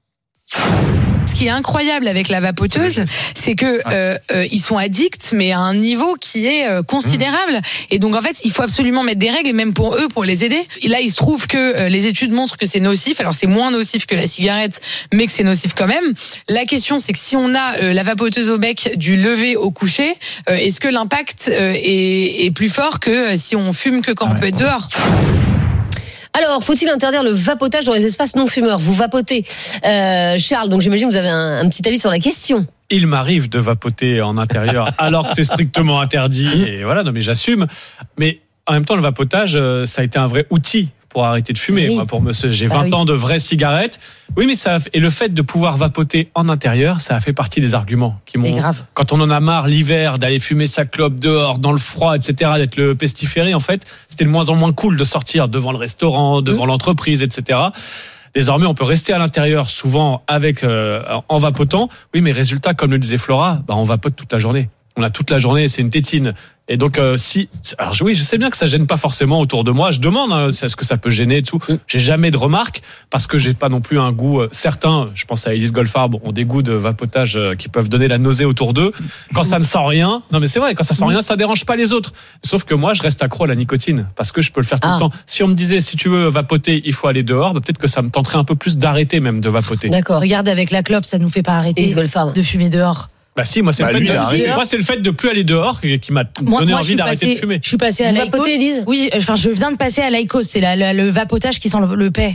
Ce qui est incroyable avec la vapoteuse, c'est que euh, euh, ils sont addicts, mais à un niveau qui est euh, considérable. Et donc en fait, il faut absolument mettre des règles, et même pour eux, pour les aider. Et là, il se trouve que euh, les études montrent que c'est nocif. Alors c'est moins nocif que la cigarette, mais que c'est nocif quand même. La question, c'est que si on a euh, la vapoteuse au bec du lever au coucher, euh, est-ce que l'impact euh, est, est plus fort que euh, si on fume que quand on peut être dehors? Alors, faut-il interdire le vapotage dans les espaces non fumeurs? Vous vapotez, euh, Charles, donc j'imagine que vous avez un, un petit avis sur la question. Il m'arrive de vapoter en intérieur alors que c'est strictement interdit. Et voilà, non mais j'assume. Mais en même temps, le vapotage, euh, ça a été un vrai outil pour arrêter de fumer. Oui. Moi, pour me, j'ai Bah vingt oui. ans de vraies cigarettes. Oui, mais ça a, et le fait de pouvoir vapoter en intérieur, ça a fait partie des arguments qui Mais m'ont. grave. Quand on en a marre l'hiver d'aller fumer sa clope dehors, dans le froid, et cetera, d'être le pestiféré, en fait, c'était de moins en moins cool de sortir devant le restaurant, devant Mmh. l'entreprise, et cetera. Désormais, on peut rester à l'intérieur, souvent avec euh, en vapotant. Oui, mais résultat, comme le disait Flora, bah, on vapote toute la journée. On a toute la journée, c'est une tétine. Et donc, euh, si, alors oui, je sais bien que ça gêne pas forcément autour de moi. Je demande, hein, est-ce que ça peut gêner et tout. J'ai jamais de remarques parce que j'ai pas non plus un goût. Euh, certains, je pense à Élise Goldfarb, ont des goûts de vapotage euh, qui peuvent donner la nausée autour d'eux. Quand ça ne sent rien, non mais c'est vrai, quand ça sent rien, ça dérange pas les autres. Sauf que moi, je reste accro à la nicotine parce que je peux le faire tout Ah. le temps. Si on me disait, si tu veux vapoter, il faut aller dehors, bah, peut-être que ça me tenterait un peu plus d'arrêter même de vapoter. D'accord. Regarde, avec la clope, ça nous fait pas arrêter Élise Goldfarb. de fumer dehors. Bah si, moi c'est Bah, le, lui, fait il a de- arrêté. moi, c'est le fait de plus aller dehors qui qui m'a Moi, donné moi, je envie suis d'arrêter passée- de fumer. Je suis passée à Vous l'Aïkos. vapotez, Élise? Oui, enfin, je viens de passer à l'Aïkos. C'est la- la- le vapotage qui sent le, le paix.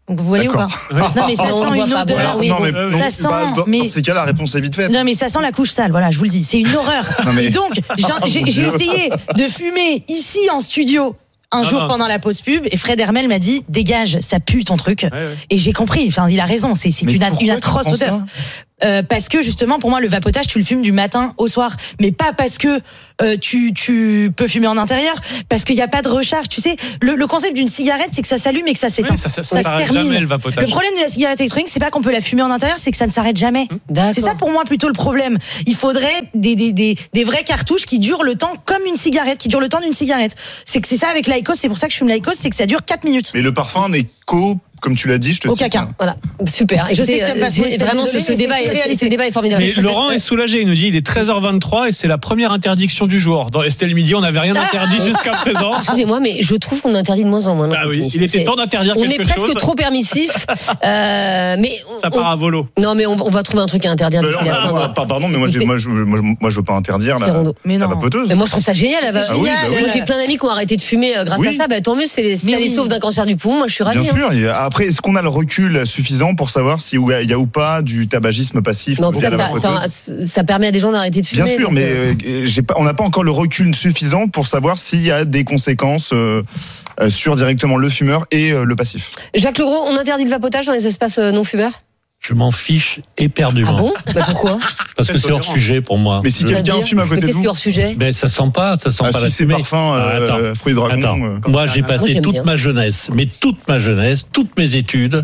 Donc vous voyez D'accord. ou pas? Non mais ça On sent voit une pas, odeur. voilà, oui, non, bon. mais, Ça non, sent, bah, dans, mais- dans ces cas, la réponse est vite faite. Non mais ça sent la couche sale, voilà, je vous le dis, c'est une horreur. Non, mais- Et donc j'ai- j'ai j'ai essayé de fumer ici en studio un Ah jour non. pendant la pause pub et Fred Hermel m'a dit dégage, ça pue ton truc. Ouais, ouais. Et j'ai compris, enfin il a raison, c'est c'est Mais une, a- pourquoi une tu atroce prends odeur. Euh, parce que justement pour moi le vapotage tu le fumes du matin au soir, mais pas parce que euh, tu tu peux fumer en intérieur, parce qu'il n'y a pas de recharge. Tu sais, le, le concept d'une cigarette c'est que ça s'allume et que ça s'éteint, Oui, ça- ça- ça se s'arrête termine. jamais, le vapotage. Le problème de la cigarette électronique c'est pas qu'on peut la fumer en intérieur, c'est que ça ne s'arrête jamais. D'accord. C'est ça pour moi plutôt le problème. Il faudrait des des des des vraies cartouches qui durent le temps comme une cigarette, qui durent le temps d'une cigarette. C'est que c'est ça avec l'Aïkos, c'est pour ça que je fume l'Aïkos, c'est que ça dure quatre minutes. Mais le parfum n'est qu'au, comme tu l'as dit, je te Au cite. caca. Voilà, super. Je sais Écoutez, que t'aimes pas euh, ce mot, vraiment, ce, désolée, ce mais débat, c'est une est, réalité. ce débat est formidable. Mais Laurent est soulagé, il nous dit il est treize heures vingt-trois et c'est la première interdiction du jour. Dans Estelle Midi, on n'avait rien interdit jusqu'à présent. Excusez-moi, mais je trouve qu'on interdit de moins en moins. dans Ah cette oui, émission. il était C'est- temps d'interdire On quelque est presque chose. trop permissif. Euh, mais Ça on- part à volo. Non, mais on, on va trouver un truc à interdire Mais d'ici non, la fin. ah, de- pardon, mais moi, j'ai- Écoutez- moi, je, moi, je- moi, je veux pas interdire la, C'est Rondo. Mais la non. vapoteuse. Mais moi, je trouve ça génial. C'est la- Ah oui, bah oui. Moi, j'ai plein d'amis qui ont arrêté de fumer euh, grâce Oui. à ça. Bah, tant mieux, c'est les, ça Mais les oui. sauve d'un cancer du poumon. Moi, je suis ravie. Bien hein. sûr. il y a- Après, est-ce qu'on a le recul suffisant pour savoir s'il y a ou pas du tabagisme passif Mais en tout via cas, la ça, vapoteuse ça, ça permet à des gens d'arrêter de fumer. Bien sûr, donc, mais euh, euh, j'ai pas, on n'a pas encore le recul suffisant pour savoir s'il y a des conséquences euh, euh, sur directement le fumeur et euh, le passif. Jacques Legros, on interdit le vapotage dans les espaces euh, non fumeurs? Je m'en fiche éperdument. Ah bon? Bah, pourquoi? Parce que c'est hors sujet pour moi. Mais si Je- quelqu'un fume à Mais côté de qu'est-ce qui est vous, hors sujet? Ben, ça sent pas, ça sent ah, pas si la c'est fumée. parfum, Ah, euh, attends. fruits de dragon. Attends. euh, Moi, j'ai Moi, passé j'aime toute bien. ma jeunesse, mais toute ma jeunesse, toutes mes études,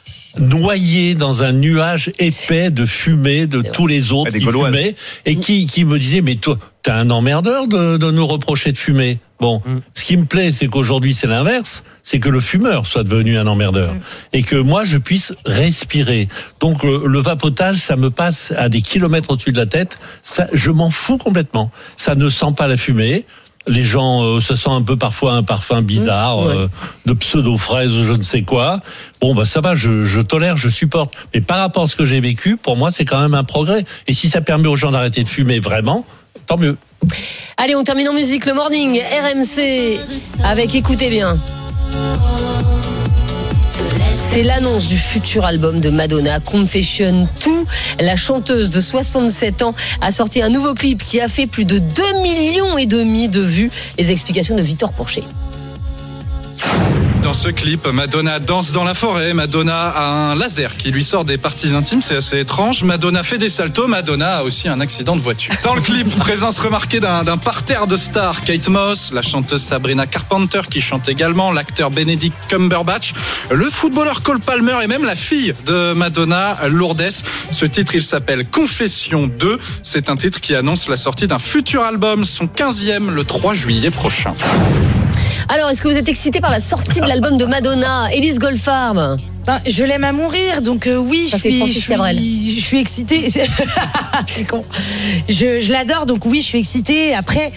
noyé dans un nuage épais de fumée de tous les autres Ah, des qui Gauloises. fumaient et qui, qui me disaient, mais toi, t'es un emmerdeur de, de nous reprocher de fumer. Bon, Mm. ce qui me plaît, c'est qu'aujourd'hui, c'est l'inverse, c'est que le fumeur soit devenu un emmerdeur Mm. et que moi, je puisse respirer. Donc, le, le vapotage, ça me passe à des kilomètres au-dessus de la tête. Ça, je m'en fous complètement. Ça ne sent pas la fumée. Les gens, euh, ça sent un peu parfois un parfum bizarre, Mmh, ouais. euh, de pseudo-fraise, je ne sais quoi. Bon, bah ça va, je, je tolère, je supporte. Mais par rapport à ce que j'ai vécu, pour moi, c'est quand même un progrès. Et si ça permet aux gens d'arrêter de fumer vraiment, tant mieux. Allez, on termine en musique. Le morning, R M C, avec écoutez bien. C'est l'annonce du futur album de Madonna, Confession deux. La chanteuse de soixante-sept ans a sorti un nouveau clip qui a fait plus de deux millions et demi de vues. Les explications de Victor Pourchet. Dans ce clip, Madonna danse dans la forêt, Madonna a un laser qui lui sort des parties intimes, c'est assez étrange. Madonna fait des saltos, Madonna a aussi un accident de voiture. Dans le clip, présence remarquée d'un, d'un parterre de stars, Kate Moss, la chanteuse Sabrina Carpenter qui chante également, l'acteur Benedict Cumberbatch, le footballeur Cole Palmer et même la fille de Madonna, Lourdes. Ce titre, il s'appelle Confession deux. C'est un titre qui annonce la sortie d'un futur album, son quinzième, le trois juillet prochain. Alors, est-ce que vous êtes excité par la sortie de l'album de Madonna, Élise Goldfarb? Ben, je l'aime à mourir, donc euh, oui, Ça, je c'est suis, Francis je suis, Cabrel. je suis excitée. C'est c'est con. Je, je l'adore, donc oui, je suis excitée. Après,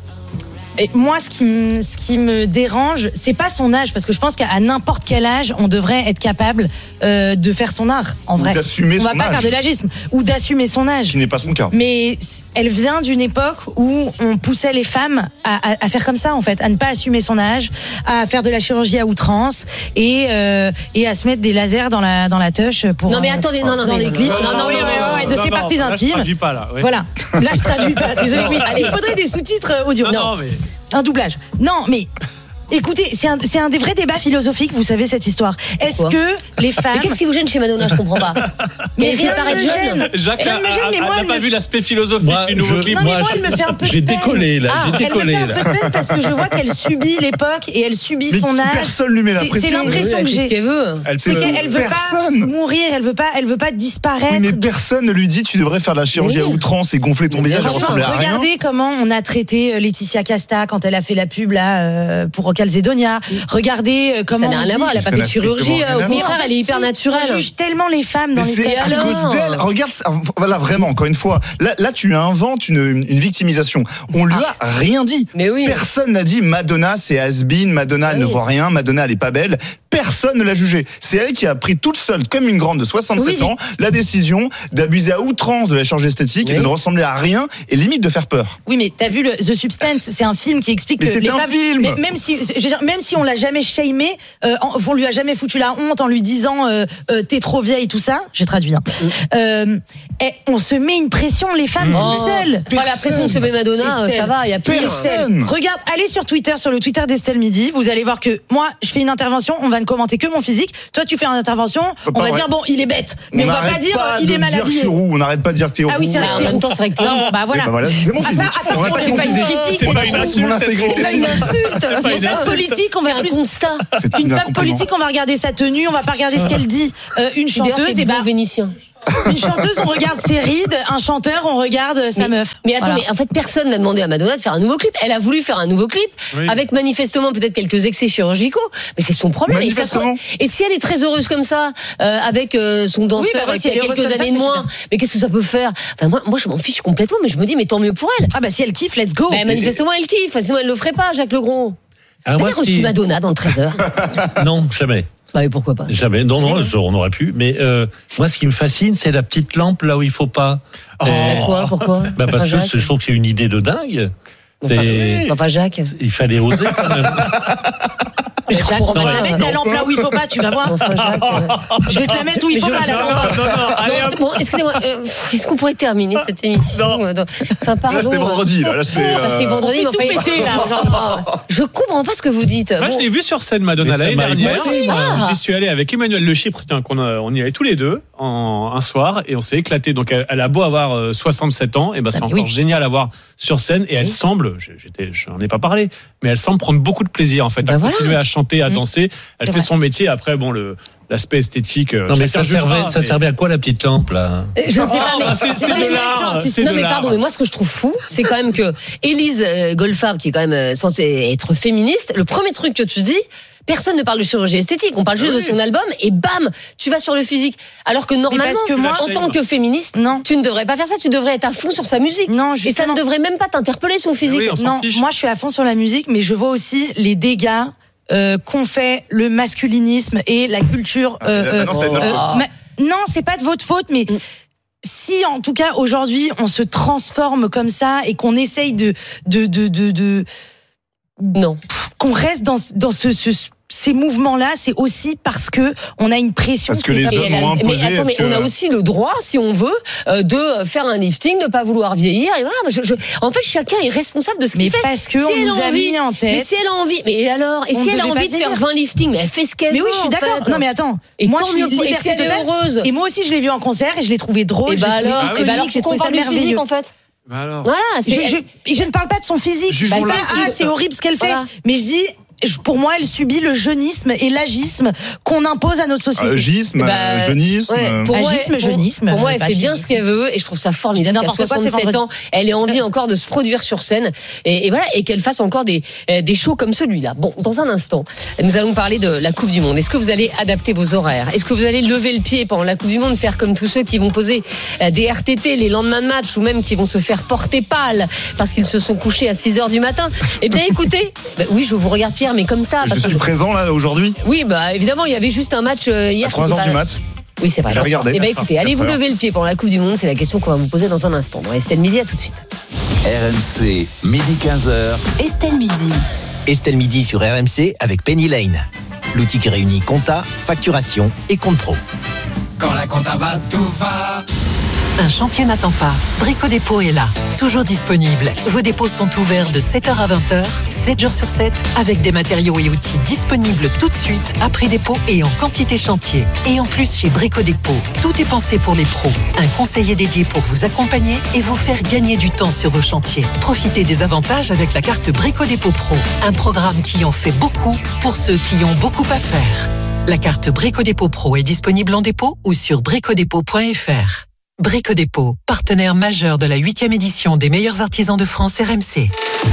et moi, ce qui, me, ce qui me dérange, c'est pas son âge, parce que je pense qu'à n'importe quel âge, on devrait être capable euh, de faire son art, en Ou vrai. d'assumer on va son pas âge. faire de l'agisme, ou d'assumer son âge. qui n'est pas son cas. Mais elle vient d'une époque où on poussait les femmes à, à, à faire comme ça, en fait, à ne pas assumer son âge, à faire de la chirurgie à outrance et, euh, et à se mettre des lasers dans la, dans la touche pour. Non, mais euh, attendez, non, non, dans mais les non, clips. non, non, non, oui, non, oui, non, oui, de non, ses non, parties là, je intimes. traduis pas, là, ouais. Voilà. Là, je traduis pas. Désolé. Oui. Allez. Il faudrait des sous-titres audio. Non, non, mais Un doublage. Non, mais. Écoutez, c'est un, c'est un des vrais débats philosophiques, vous savez, cette histoire. Est-ce Pourquoi que les femmes. Mais qu'est-ce qui vous gêne chez Madonna? Je comprends pas. Mais Elle rien fait ne paraître me jeune. gêne. Jacques Rien a- ne me gêne, a- mais moi, n'a elle pas me- vu l'aspect philosophique Moi, du nouveau je- clip. Non, mais Moi, moi, je- elle me fait un peu de j'ai peine. décollé, là, Ah, j'ai décollé, Elle me fait un là. peu de peine parce que je vois qu'elle subit l'époque et elle subit Mais son âge. personne lui met la C'est- pression. C'est l'impression Elle que fait ce j'ai. qu'elle veut. Elle C'est peut- qu'elle veut pas Personne. mourir, elle veut pas, elle veut pas Oui, disparaître. mais personne ne lui dit tu devrais faire de la chirurgie Mais à oui. outrance et gonfler ton Mais visage et franchement, ressembler à rien. Regardez comment on a traité euh, Laetitia Casta quand elle a fait la pub là euh, pour Calzedonia. Regardez euh, Ça comment. n'a on rien à dit- voir, elle a pas Ça fait de n'a chirurgie. strictement rien Au à Mais contraire, en fait, elle est hyper si, naturelle. On juge tellement les femmes dans Mais les c'est à alors cause d'elle. Regarde, ça. Voilà, vraiment, encore une fois. Là, là tu inventes une, une victimisation. On lui a rien dit. Mais oui. Personne n'a dit Madonna, c'est has-been, Madonna, elle Oui. ne voit rien, Madonna, elle est pas belle. personne ne l'a jugée. C'est elle qui a pris toute seule, comme une grande de soixante-sept Oui. ans, la décision d'abuser à outrance de la chirurgie esthétique Oui. et de ne ressembler à rien et limite de faire peur. Oui, mais t'as vu le The Substance, c'est un film qui explique Mais que c'est les un femmes, film. mais même si, je veux dire, même si on l'a jamais shamé, euh, on lui a jamais foutu la honte en lui disant euh, euh, t'es trop vieille, tout ça. J'ai traduit. Hein. Euh, et on se met une pression, les femmes, Oh. toutes seules. Pas la pression que se met Madonna, euh, ça va, il y a pire. Estelle, regarde, allez sur Twitter, sur le Twitter d'Estelle Midi, vous allez voir que moi, je fais une intervention, on va ne commenter que mon physique. Toi, tu fais une intervention, on Pas va vrai. dire bon, il est bête, mais on, va pas n'arrête dire pas il de est mal dire habillé. je suis roux, on n'arrête pas de dire t'es roux. Ah oui, c'est vrai. Bah, en même temps, c'est vrai que t'es Non, roux. bah voilà. Eh ben voilà, c'est mon Ah, physique. ça, attention, On reste c'est mon pas une physique. critique, C'est mais pas trop. une insulte. Mon intégrité C'est pas une insulte. Une femme politique, on va C'est un plus. constat. C'est Une un femme compliment. politique, on va regarder sa tenue, on va pas regarder ce qu'elle dit. Euh, une chanteuse, et ben bah, vénitien. une chanteuse, on regarde ses rides. Un chanteur, on regarde sa Mais- meuf. Mais attends, Voilà. mais en fait, personne n'a demandé à Madonna de faire un nouveau clip. Elle a voulu faire un nouveau clip, Oui. avec manifestement peut-être quelques excès chirurgicaux, mais c'est son problème. Et, ça Manifestement. se- et si elle est très heureuse comme ça, euh, avec euh, son danseur Oui, bah oui, si qui a elle est heureuse quelques comme ça, années de c'est moins, super. mais qu'est-ce que ça peut faire? Enfin, moi, moi, je m'en fiche complètement, mais je me dis, mais tant mieux pour elle. Ah bah si elle kiffe, let's go. Bah, manifestement, elle kiffe, sinon elle le ferait pas, Jacques Legros. Alors, Vous moi, avez ce reçu qui- Madonna dans le Trésor? Non, jamais. Bah, mais pourquoi pas? Jamais. Non, non, on aurait pu. Mais euh, moi, ce qui me fascine, c'est la petite lampe là où il faut pas. Oh. Quoi? Pourquoi? Bah parce Enfin, que Jacques. je trouve que c'est une idée de dingue. C'est, Enfin, Jacques. il fallait oser quand même. Je crois qu'on va Non, te la mais- mettre la lampe là où il faut pas, tu vas voir. Enfin, Jacques, euh, Je vais te la mettre où il Mais faut je- pas, la non, lampe. Non, non, allez, Non, hop. bon, excusez-moi, euh, est-ce qu'on pourrait terminer cette émission Non. euh, dans- Enfin, pardon. Là, c'est vendredi. Là, là c'est. Bah, c'est euh, vendredi, mais On fait tout enfin, péter, là. genre, je comprends pas ce que vous dites. Moi, Bon. je l'ai vu sur scène, Madonna, Mais ça l'année m'a dernière. épaté, Moi, Ah. J'y suis allé avec Emmanuel Le Chypre, tiens, qu'on a- on y allait tous les deux en, un soir et on s'est éclaté. Donc, elle, elle a beau avoir euh, soixante-sept ans, et ben c'est Ah, mais encore oui. génial à voir sur scène. Et elle Oui. semble, je- j'étais, j'en ai pas parlé, mais elle semble prendre beaucoup de plaisir en fait Bah à voilà. continuer à chanter, à Mmh. danser. Elle C'est fait vrai. son métier. Après, bon, le l'aspect esthétique. euh, Non, mais chacun ça servait, jugera, ça mais- servait à quoi la petite lampe là? Euh, Je ne sais pas, Ah, mais bah, c'est- c'est pas de une l'art, direction artistique. c'est Non, de mais l'art. pardon, mais moi, ce que je trouve fou, c'est quand même que Élise euh, Goldfarb, qui est quand même euh, censée être féministe, le premier truc que tu dis, personne ne parle de chirurgie esthétique. On parle juste Oui. de son album et bam, tu vas sur le physique. Alors que normalement, parce que moi- en tant que féministe, Non. tu ne devrais pas faire ça. Tu devrais être à fond sur sa musique. Non, Et ça justement. ne devrait même pas t'interpeller son physique. Oui, on s'en Non, fiche. moi je suis à fond sur la musique, mais je vois aussi les dégâts euh, qu'ont fait le masculinisme et la culture. Ah, euh, maintenant, c'est de notre euh, faute. ma- Non, c'est pas de votre faute, mais Mm. si en tout cas aujourd'hui on se transforme comme ça et qu'on essaye de de de de, de Non. qu'on reste dans dans ce, ce ces mouvements-là, c'est aussi parce que on a une pression. Parce que qui est les pas- hommes Mais, ont mais imposé, attends, mais est-ce que- on a aussi le droit, si on veut, euh, de faire un lifting, de pas vouloir vieillir. Et voilà. Je, je- en fait, chacun est responsable de ce Mais qu'il fait. parce que Si on elle nous a envie- mis en tête. Mais si elle a envie, mais alors, et On si elle devait a pas envie de faire vieillir. vingt liftings, mais elle fait ce qu'elle Mais veut. oui, je suis en d'accord. fait. Non, mais attends. Et moi, tant je suis mieux pour- et liberté si elle est totale. heureuse. Et moi aussi, je l'ai vu en concert et je l'ai trouvé drôle. Et je bah l'ai trouvé alors, et iconique, bah alors, j'ai pourquoi on trouvé ça parle du physique merveilleux. en fait? Bah alors. Voilà, c'est. Je, je, je ne parle pas de son physique. Jugeons-la. Bah, ça, ah, c'est horrible ce qu'elle fait. Voilà. Mais je dis, je- pour moi, elle subit le jeunisme et l'agisme qu'on impose à notre société. Euh, gisme, Bah, euh, jeunisme. Ouais, euh, pour moi, Agisme, pour- jeunisme, Pour moi, elle pas fait bien agisme. ce qu'elle veut et je trouve ça formidable. Je dis Qu'à n'importe quoi, c'est soixante-sept ans, vendredi. elle ait envie encore de se produire sur scène et, et voilà et qu'elle fasse encore des euh, des shows comme celui-là. Bon, dans un instant, nous allons parler de la Coupe du Monde. Est-ce que vous allez adapter vos horaires? Est-ce que vous allez lever le pied pendant la Coupe du Monde, faire comme tous ceux qui vont poser euh, des R T T les lendemains de match ou même qui vont se faire porter pâle parce qu'ils se sont couchés à six heures du matin? Eh bien, écoutez, bah, oui, je vous regarde Pierre, mais comme ça. Je parce suis que- présent là aujourd'hui Oui, bah évidemment, il y avait juste un match euh, hier. à trois qui heures était du pas- mat. Oui, c'est vrai. J'ai regardé. Eh ben écoutez, allez vous Quatre heures. lever le pied pendant la Coupe du Monde. C'est la question qu'on va vous poser dans un instant. Dans Estelle Midi, à tout de suite. R M C, midi quinze heures. Estelle Midi. Estelle Midi sur R M C avec Penny Lane. L'outil qui réunit compta, facturation et compte pro. Quand la compta va, tout va. Un chantier n'attend pas. Brico Dépôt est là, toujours disponible. Vos dépôts sont ouverts de sept heures à vingt heures, sept jours sur sept, avec des matériaux et outils disponibles tout de suite, à prix dépôt et en quantité chantier. Et en plus, chez Brico Dépôt, tout est pensé pour les pros. Un conseiller dédié pour vous accompagner et vous faire gagner du temps sur vos chantiers. Profitez des avantages avec la carte Brico Dépôt Pro, un programme qui en fait beaucoup pour ceux qui ont beaucoup à faire. La carte Brico Dépôt Pro est disponible en dépôt ou sur bricodépôt point f r. Brico Dépôt, partenaire majeur de la huitième édition des meilleurs artisans de France R M C.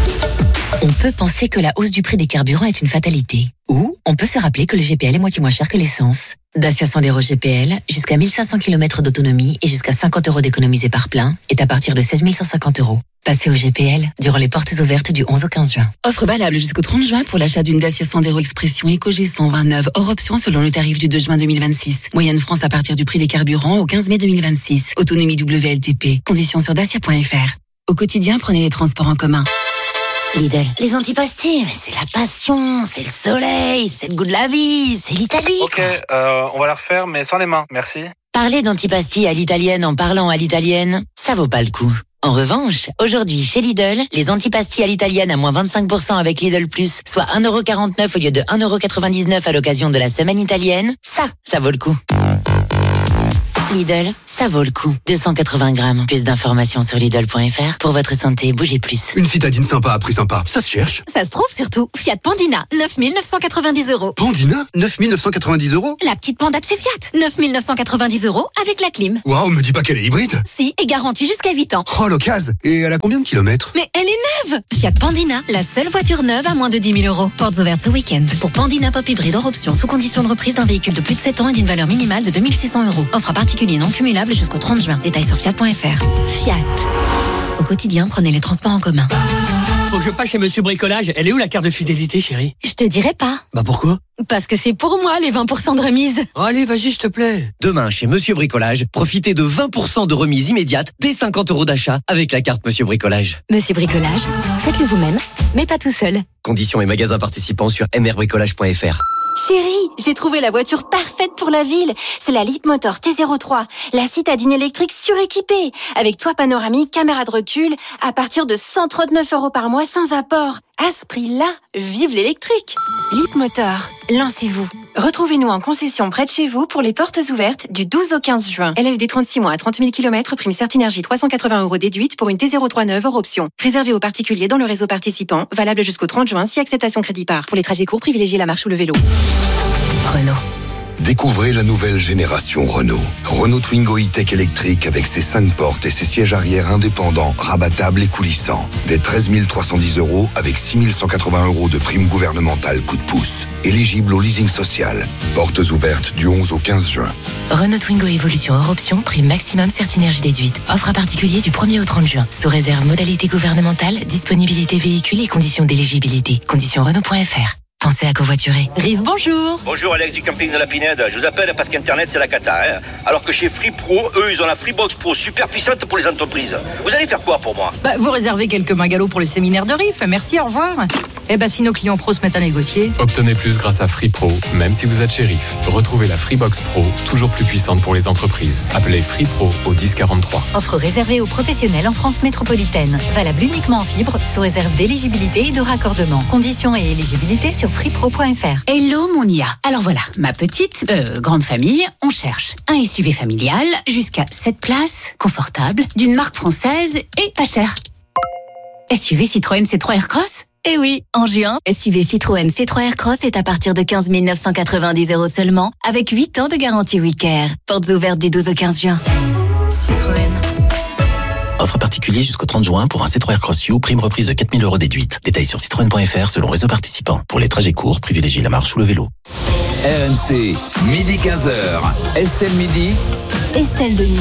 On peut penser que la hausse du prix des carburants est une fatalité. Ou on peut se rappeler que le G P L est moitié moins cher que l'essence. Dacia Sandero G P L, jusqu'à mille cinq cents kilomètres d'autonomie et jusqu'à cinquante euros d'économisés par plein, est à partir de seize mille cent cinquante euros. Passez au G P L durant les portes ouvertes du onze au quinze juin. Offre valable jusqu'au trente juin pour l'achat d'une Dacia Sandero Expression EcoG cent vingt-neuf hors option selon le tarif du deux juin deux mille vingt-six. Moyenne France à partir du prix des carburants au quinze mai deux mille vingt-six. Autonomie W L T P. Conditions sur dacia point f r. Au quotidien, prenez les transports en commun. Lidl, les antipastilles, mais c'est la passion, c'est le soleil, c'est le goût de la vie, c'est l'Italie. Ok, euh, on va la refaire, mais sans les mains, merci. Parler d'antipastilles à l'italienne en parlant à l'italienne, ça vaut pas le coup. En revanche, aujourd'hui chez Lidl, les antipastilles à l'italienne à moins vingt-cinq pour cent avec Lidl Plus, soit un euro quarante-neuf au lieu de un euro quatre-vingt-dix-neuf à l'occasion de la semaine italienne, ça, ça vaut le coup. Lidl, ça vaut le coup. deux cent quatre-vingts grammes. Plus d'informations sur Lidl point f r. Pour votre santé, bougez plus. Une citadine sympa à prix sympa, ça se cherche. Ça se trouve surtout. Fiat Pandina, neuf mille neuf cent quatre-vingt-dix euros. Pandina, neuf mille neuf cent quatre-vingt-dix euros. La petite Panda de chez Fiat, neuf mille neuf cent quatre-vingt-dix euros avec la clim. Waouh, me dis pas qu'elle est hybride. Si, et garantie jusqu'à huit ans. Oh, l'occasion. Et elle a combien de kilomètres? Mais elle est neuve. Fiat Pandina, la seule voiture neuve à moins de dix mille euros. Portes ouvertes ce week-end. Pour Pandina Pop Hybride hors option, sous condition de reprise d'un véhicule de plus de sept ans et d'une valeur minimale de deux mille six cents euros. Offre à particulier non cumulable jusqu'au trente juin. Détails sur fiat point f r. Fiat. Au quotidien, prenez les transports en commun. Faut que je passe chez Monsieur Bricolage. Elle est où la carte de fidélité, chérie? Je te dirai pas. Bah pourquoi? Parce que c'est pour moi les vingt pour cent de remise. Oh, allez, vas-y, s'il te plaît. Demain, chez Monsieur Bricolage, profitez de vingt pour cent de remise immédiate dès cinquante euros d'achat avec la carte Monsieur Bricolage. Monsieur Bricolage, faites-le vous-même, mais pas tout seul. Conditions et magasins participants sur m r bricolage point f r. Chérie, j'ai trouvé la voiture parfaite pour la ville. C'est la Leapmotor T zéro trois, la citadine électrique suréquipée, avec toit panoramique, caméra de recul, à partir de cent trente-neuf euros par mois sans apport. À ce prix-là, vive l'électrique. Leapmotor, lancez-vous. Retrouvez-nous en concession près de chez vous pour les portes ouvertes du douze au quinze juin. L L D trente-six mois à trente mille kilomètres, prime Certinergie trois cent quatre-vingts euros déduite pour une T zéro trois neuve hors option. Réservé aux particuliers dans le réseau participant, valable jusqu'au trente juin si acceptation crédit par. Pour les trajets courts, privilégiez la marche ou le vélo. Renault. Découvrez la nouvelle génération Renault. Renault Twingo E-Tech électrique avec ses cinq portes et ses sièges arrière indépendants, rabattables et coulissants. Dès treize mille trois cent dix euros avec six mille cent quatre-vingts euros de prime gouvernementale coup de pouce. Éligible au leasing social. Portes ouvertes du onze au quinze juin. Renault Twingo Evolution hors option, prime maximum Certinergie déduite. Offre à particulier du premier au trente juin. Sous réserve modalité gouvernementale, disponibilité véhicule et conditions d'éligibilité. Conditions Renault point f r. Pensez à covoiturer. Rive, bonjour. Bonjour, Alex du camping de la Pinède. Je vous appelle parce qu'Internet, c'est la cata. Hein. Alors que chez Free Pro, eux, ils ont la Freebox Pro super puissante pour les entreprises. Vous allez faire quoi pour moi? Bah, vous réservez quelques magalots pour le séminaire de Riff. Merci, au revoir. Eh ben, si nos clients pros se mettent à négocier. Obtenez plus grâce à Free Pro, même si vous êtes chez Riff. Retrouvez la Freebox Pro, toujours plus puissante pour les entreprises. Appelez Free Pro au dix quarante-trois. Offre réservée aux professionnels en France métropolitaine. Valable uniquement en fibre, sous réserve d'éligibilité et de raccordement. Conditions et éligibilité sur freepro point f r. Hello mon I A. Alors voilà, ma petite, euh, grande famille, on cherche un S U V familial jusqu'à sept places, confortable, d'une marque française et pas cher. S U V Citroën C trois Aircross? Eh oui, en juin, S U V Citroën C trois Aircross est à partir de quinze mille neuf cent quatre-vingt-dix euros seulement, avec huit ans de garantie Wicker. Portes ouvertes du douze au quinze juin. Citroën. Offre particulier jusqu'au trente juin pour un C trois Aircross U, prime reprise de quatre mille euros déduite. Détails sur citroën point f r selon réseau participant. Pour les trajets courts, privilégiez la marche ou le vélo. R M C, midi quinze heures. Estelle Midi. Estelle Denis.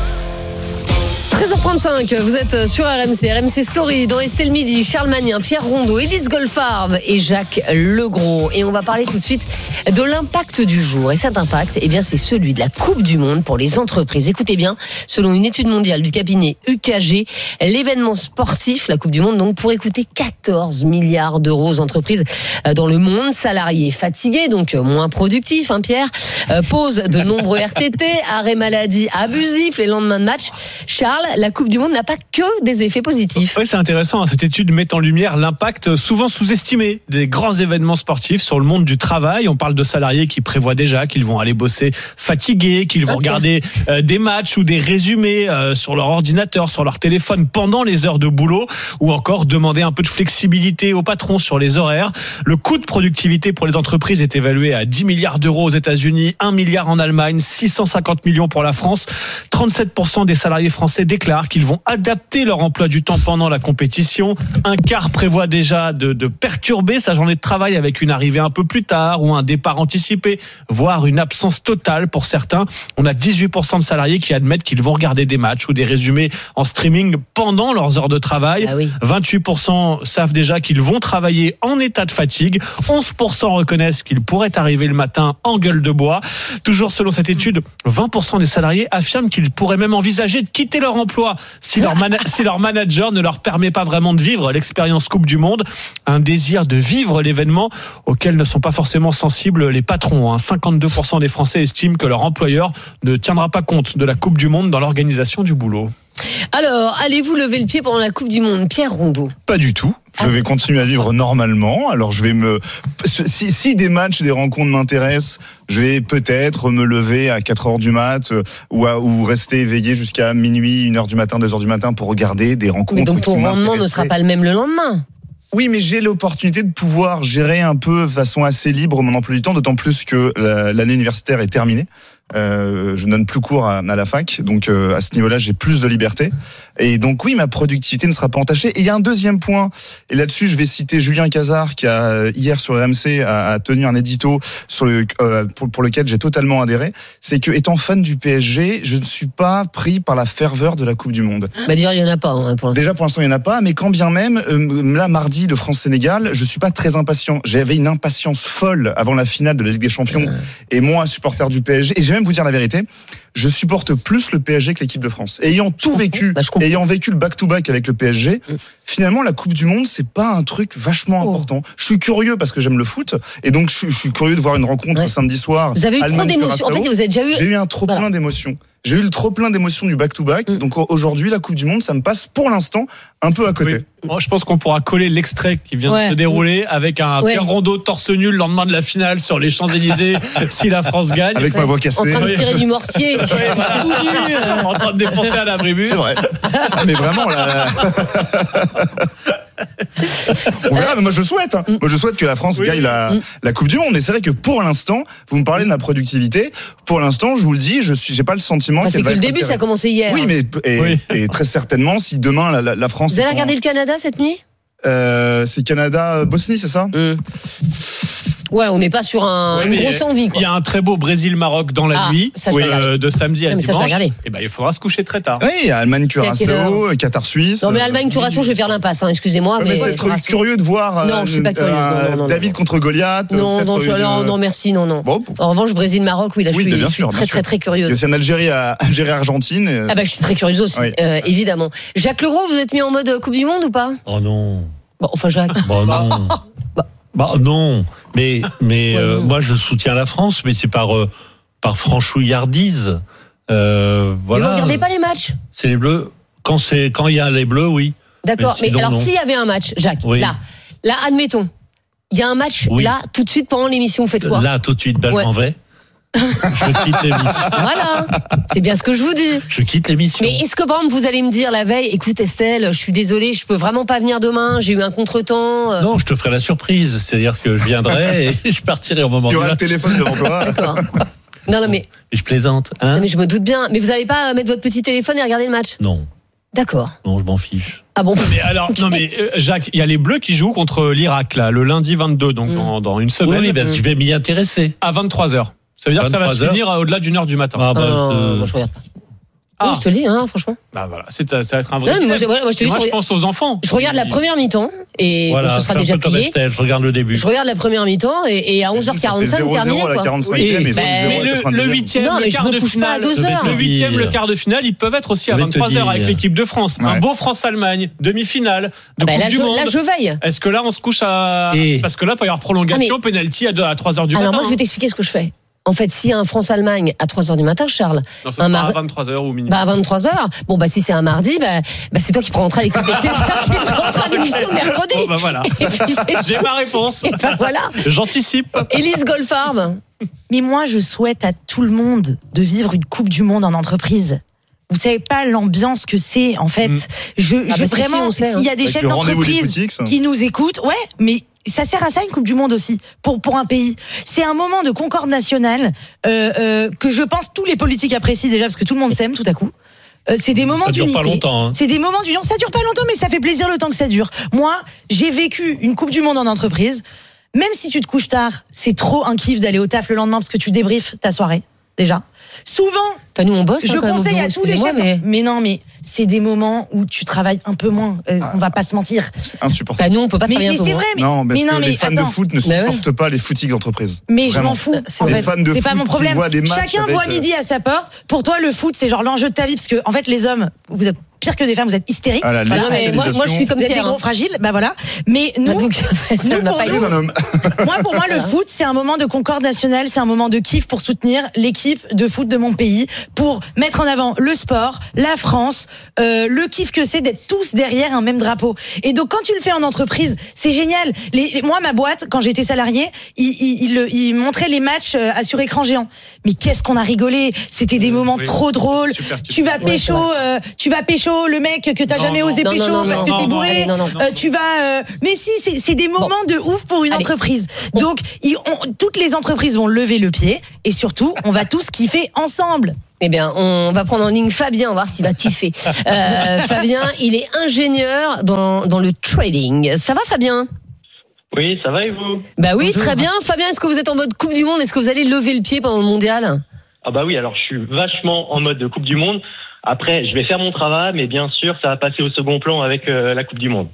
treize heures trente-cinq, vous êtes sur R M C, R M C Story, dans Estelle Midi, Charles Magnin, Pierre Rondeau, Élise Goldfarb et Jacques Legros. Et on va parler tout de suite de l'impact du jour. Et cet impact, eh bien, c'est celui de la Coupe du Monde pour les entreprises. Écoutez bien, selon une étude mondiale du cabinet U K G, l'événement sportif, la Coupe du Monde, donc, pourrait coûter quatorze milliards d'euros aux entreprises dans le monde. Salariés fatigués, donc moins productifs, hein, Pierre, euh, pose de nombreux R T T, arrêt maladie abusif, les lendemains de match. Charles, la Coupe du Monde n'a pas que des effets positifs. Oui, c'est intéressant. Cette étude met en lumière l'impact souvent sous-estimé des grands événements sportifs sur le monde du travail. On parle de salariés qui prévoient déjà qu'ils vont aller bosser fatigués, qu'ils vont regarder euh, des matchs ou des résumés euh, sur leur ordinateur, sur leur téléphone pendant les heures de boulot, ou encore demander un peu de flexibilité au patron sur les horaires. Le coût de productivité pour les entreprises est évalué à dix milliards d'euros aux États-Unis, un milliard en Allemagne, six cent cinquante millions pour la France. trente-sept pour cent des salariés français déclarent déclarent qu'ils vont adapter leur emploi du temps pendant la compétition. Un quart prévoit déjà de, de perturber sa journée de travail avec une arrivée un peu plus tard ou un départ anticipé, voire une absence totale pour certains. On a dix-huit pour cent de salariés qui admettent qu'ils vont regarder des matchs ou des résumés en streaming pendant leurs heures de travail. Ah oui. vingt-huit pour cent savent déjà qu'ils vont travailler en état de fatigue. onze pour cent reconnaissent qu'ils pourraient arriver le matin en gueule de bois. Toujours selon cette étude, vingt pour cent des salariés affirment qu'ils pourraient même envisager de quitter leur emploi si leur, mana- si leur manager ne leur permet pas vraiment de vivre l'expérience Coupe du Monde. Un désir de vivre l'événement auquel ne sont pas forcément sensibles les patrons. cinquante-deux pour cent des Français estiment que leur employeur ne tiendra pas compte de la Coupe du Monde dans l'organisation du boulot. Alors, allez-vous lever le pied pendant la Coupe du Monde, Pierre Rondeau? Pas du tout. Je vais continuer à vivre normalement. Alors je vais me, si, si des matchs, des rencontres m'intéressent, je vais peut-être me lever à quatre heures du mat ou, à, ou rester éveillé jusqu'à minuit, une heure du matin, deux heures du matin pour regarder des rencontres. Mais donc ton rendement ne sera pas le même le lendemain. Oui, mais j'ai l'opportunité de pouvoir gérer un peu de façon assez libre mon emploi du temps, d'autant plus que l'année universitaire est terminée. Euh, je ne donne plus cours à, à la fac, donc euh, à ce niveau-là, j'ai plus de liberté. Et donc oui, ma productivité ne sera pas entachée. Et il y a un deuxième point, et là-dessus, je vais citer Julien Cazard, qui a hier sur R M C a, a tenu un édito sur le, euh, pour, pour lequel j'ai totalement adhéré. C'est que, étant fan du P S G, je ne suis pas pris par la ferveur de la Coupe du Monde. Bah dire, il y en a pas hein, pour l'instant. Déjà pour l'instant, il y en a pas, mais quand bien même, euh, là mardi, le France-Sénégal, je suis pas très impatient. J'avais une impatience folle avant la finale de la Ligue des Champions, euh... et moi, supporter du P S G, et j'ai même vous dire la vérité, je supporte plus le P S G que l'équipe de France. Et ayant tout vécu, bah, ayant vécu le back-to-back avec le P S G, mmh. finalement la Coupe du Monde, c'est pas un truc vachement oh. important. Je suis curieux parce que j'aime le foot, et donc je, je suis curieux de voir une rencontre ouais. samedi soir. Vous avez eu trop d'émotions. En fait, vous avez déjà eu. J'ai eu un trop voilà. plein d'émotions. J'ai eu le trop plein d'émotions du back-to-back. Mmh. Donc aujourd'hui, la Coupe du Monde, ça me passe pour l'instant un peu à côté. Oui. Moi, je pense qu'on pourra coller l'extrait qui vient ouais. de se dérouler avec un ouais. Pierre Rondeau torse nu le lendemain de la finale sur les Champs-Élysées si la France gagne. Avec ouais. ma voix cassée. En train de tirer du mortier. Ouais, voilà. Tout nu. Euh... En train de défoncer à l'abribus. C'est vrai. Ah, mais vraiment, là. On verra, mais moi je souhaite. Hein. Moi je souhaite que la France oui. gagne la, la Coupe du Monde. Et c'est vrai que pour l'instant, vous me parlez de ma productivité. Pour l'instant, je vous le dis, je suis, j'ai pas le sentiment. Enfin, c'est que le début, ça a commencé hier. Oui, mais et, oui. et très certainement, si demain la, la, la France. Vous allez regarder le Canada cette nuit? Euh, c'est Canada-Bosnie, c'est ça? mmh. Ouais, on n'est pas sur un, ouais, une grosse envie. Il y a un très beau Brésil-Maroc dans la ah, nuit euh, de samedi à non, dimanche. Et ben, il faudra se coucher très tard. Oui, il y a Allemagne-Curaçao, Qatar-Suisse. Non, mais Allemagne-Curaçao, je vais faire l'impasse. Hein, excusez-moi. Mais, mais c'est trop curieux de voir. Non, je suis pas curieuse. Euh, non, non, non, David non. contre Goliath. Non, non, je, non, non, merci, non, non. Bon. En revanche, Brésil-Maroc, oui, là, oui, je suis, je suis sûr, très, très, très curieuse. C'est en Algérie, Algérie-Argentine. Ah bah, je suis très curieuse aussi, oui. euh, évidemment. Jacques Leroux, vous êtes mis en mode Coupe du Monde ou pas? Oh non. Bon, enfin, Jacques. Bon, non. bah. bah, non. Mais, mais ouais, euh, non. moi, je soutiens la France, mais c'est par, euh, par franchouillardise. Euh, voilà. Mais vous regardez pas les matchs? C'est les Bleus. Quand c'est, quand il y a les Bleus, oui. D'accord. Mais, mais alors, non. s'il y avait un match, Jacques, oui. là, là, admettons, il y a un match, oui. là, tout de suite, pendant l'émission, vous faites quoi? Là, tout de suite, ben, ouais. je m'en vais. Je quitte l'émission. Voilà, c'est bien ce que je vous dis. Je quitte l'émission. Mais est-ce que par exemple vous allez me dire la veille, écoute Estelle, je suis désolée, je peux vraiment pas venir demain, j'ai eu un contretemps. Non, je te ferai la surprise, c'est-à-dire que je viendrai et je partirai au moment. Il y aura le téléphone devant toi. D'accord. Non, non mais. Et je plaisante. Hein non mais je me doute bien. Mais vous allez pas mettre votre petit téléphone et regarder le match? Non. D'accord. Non, je m'en fiche. Ah bon? Mais alors, okay. non mais euh, Jacques, il y a les Bleus qui jouent contre l'Irak là, le lundi vingt-deux, donc mmh. dans, dans une semaine. Oui, oui ben, mmh. je vais m'y intéresser. À vingt-trois heures. Ça veut dire que ça va se finir au-delà d'une heure du matin. Ah bah, euh, moi je regarde pas. Ah. Oui, je te le dis, hein, franchement. Bah voilà, c'est, ça va être un vrai. Non, moi, je, moi, je, te dis, moi, je, je pense aux enfants. Je regarde la première mi-temps et voilà, bon, ce sera déjà un peu plié. Estelle, je regarde le début. Je regarde la première mi-temps et, et à onze heures quarante-cinq terminé quoi. Et, mais, mais le, le huitième, non, mais le je quart me de couche finale, pas à deux heures. Le huitième, le quart de finale, ils peuvent être aussi à vingt-trois heures avec l'équipe de France. Ouais. Un beau France-Allemagne, demi-finale de bah, Coupe là, du je, Monde. Là, je veille. Est-ce que là, on se couche à et... parce que là, il peut y avoir prolongation, ah, mais... penalty à trois heures du matin. Alors moi, je vais t'expliquer ce que je fais. En fait, s'il y a un France-Allemagne à trois heures du matin, Charles. Non, ça un mar... à vingt-trois heures ou minuit. Bah, à vingt-trois heures. Bon, bah, si c'est un mardi, bah, bah c'est toi qui prendras l'équipe. C'est toi qui prendras l'émission mercredi. Bon, bah, voilà. J'ai ma réponse. Et bah, voilà. J'anticipe. Élise Goldfarb. Mais moi, je souhaite à tout le monde de vivre une Coupe du Monde en entreprise. Vous savez pas l'ambiance que c'est, en fait. Mmh. Je, ah je bah vraiment, si, si, s'il y a des chefs d'entreprise qui nous écoutent, ouais, mais ça sert à ça une Coupe du Monde aussi pour pour un pays. C'est un moment de concorde nationale euh, euh, que je pense tous les politiques apprécient déjà parce que tout le monde s'aime tout à coup. Euh, c'est des moments ça d'unité. dure pas longtemps. Hein. C'est des moments d'union. Ça dure pas longtemps, mais ça fait plaisir le temps que ça dure. Moi, j'ai vécu une Coupe du Monde en entreprise. Même si tu te couches tard, c'est trop un kiff d'aller au taf le lendemain parce que tu débriefes ta soirée déjà. Souvent, enfin, nous on bosse. Je hein, conseille bureau, à tous les chefs. Mais... mais non, mais c'est des moments où tu travailles un peu moins. Euh, ah, on va pas se mentir. C'est insupportable. Bah, nous on peut pas travailler. Mais, un peu mais c'est moins. vrai. Mais non, parce mais non, que mais les fans attends. de foot ne bah supportent ouais. pas les footings d'entreprise. Mais Vraiment. je m'en fous. C'est en des fait, fans de c'est foot pas mon problème. Des Chacun avec, voit euh... midi à sa porte. Pour toi, le foot, c'est genre l'enjeu de ta vie parce que en fait, les hommes, vous êtes pire que des femmes, vous êtes hystériques. Ah, voilà, mais moi, moi, je suis comme vous êtes des gros hein. fragiles. Bah voilà. Mais nous, bah, donc, nous, pour nous un homme. moi, pour moi, le foot, c'est un moment de concorde nationale, c'est un moment de kiff pour soutenir l'équipe de foot de mon pays, pour mettre en avant le sport, la France, euh, le kiff que c'est d'être tous derrière un même drapeau. Et donc, quand tu le fais en entreprise, c'est génial. Les, les, moi, ma boîte, quand j'étais salarié, il, il, il, il montrait les matchs à sur écran géant. Mais qu'est-ce qu'on a rigolé. C'était des moments oui. trop drôles. Super, tu vas pécho, ouais, euh, tu vas pécho le mec que t'as non, jamais osé non, pécho non, non, parce non, que t'es bourré. Non, non, non, euh, tu vas. Euh... Mais si, c'est, c'est des moments bon. de ouf pour une Allez. entreprise. Bon. Donc, ils, on, toutes les entreprises vont lever le pied et surtout, on va tous kiffer ensemble. Eh bien, on va prendre en ligne Fabien, on va voir s'il va kiffer. Euh, Fabien, il est ingénieur dans, dans le trading. Ça va, Fabien ? Oui, ça va et vous ? Bah oui, Bonjour. Très bien. Fabien, est-ce que vous êtes en mode Coupe du Monde ? Est-ce que vous allez lever le pied pendant le mondial ? Ah bah oui, alors je suis vachement en mode de Coupe du Monde. Après, je vais faire mon travail, mais bien sûr, ça va passer au second plan avec euh, la Coupe du Monde.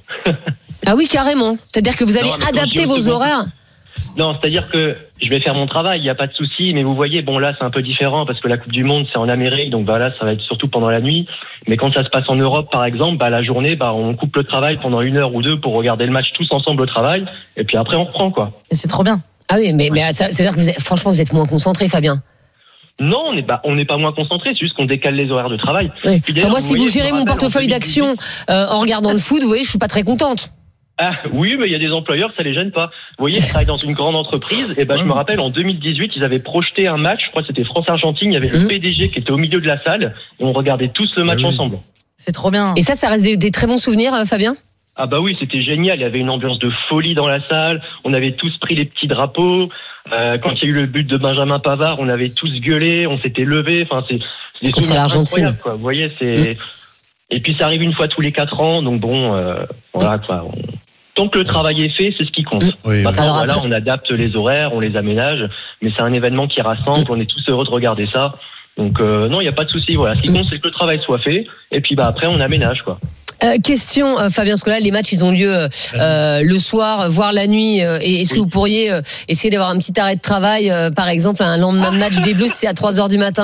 Ah oui, carrément. C'est-à-dire que vous allez non, adapter vos horaires ? Non, c'est-à-dire que je vais faire mon travail, il n'y a pas de souci, mais vous voyez, bon là, c'est un peu différent parce que la Coupe du Monde, c'est en Amérique, donc bah là, ça va être surtout pendant la nuit. Mais quand ça se passe en Europe, par exemple, bah la journée, bah on coupe le travail pendant une heure ou deux pour regarder le match tous ensemble au travail, et puis après, on reprend, quoi. Et c'est trop bien. Ah oui, mais, ouais. mais ça, c'est-à-dire que vous êtes, franchement, vous êtes moins concentré, Fabien. Non, on n'est pas, on n'est pas moins concentré, c'est juste qu'on décale les horaires de travail. Oui. Enfin, moi, vous si voyez, vous gérez mon portefeuille d'actions euh, en regardant le foot, vous voyez, je suis pas très contente. Ah oui, mais il y a des employeurs, ça les gêne pas. Vous voyez, je travaille dans une grande entreprise, et ben je me rappelle en deux mille dix-huit, ils avaient projeté un match, je crois que c'était France-Argentine, il y avait mmh. le P D G qui était au milieu de la salle, et on regardait tous le match ah oui. ensemble. C'est trop bien. Et ça, ça reste des, des très bons souvenirs, euh, Fabien ? Ah bah oui, c'était génial, il y avait une ambiance de folie dans la salle, on avait tous pris les petits drapeaux, euh, quand il y a eu le but de Benjamin Pavard, on avait tous gueulé, on s'était levés, enfin c'est, c'est des souvenirs incroyables, quoi. Vous voyez, c'est... Mmh. Et puis ça arrive une fois tous les quatre ans, donc bon, euh, voilà quoi... On... Tant que le travail est fait, c'est ce qui compte. Oui, Maintenant, alors, voilà, après... on adapte les horaires, on les aménage, mais c'est un événement qui rassemble, on est tous heureux de regarder ça. Donc euh, non, il n'y a pas de souci. Voilà, ce qui compte, c'est que le travail soit fait, et puis bah après, on aménage, quoi. Euh, question, euh, Fabien, parce que là, les matchs, ils ont lieu euh, le soir, voire la nuit. Euh, et est-ce oui. que vous pourriez euh, essayer d'avoir un petit arrêt de travail, euh, par exemple, un lendemain de match des Bleus, si c'est à trois heures du matin ?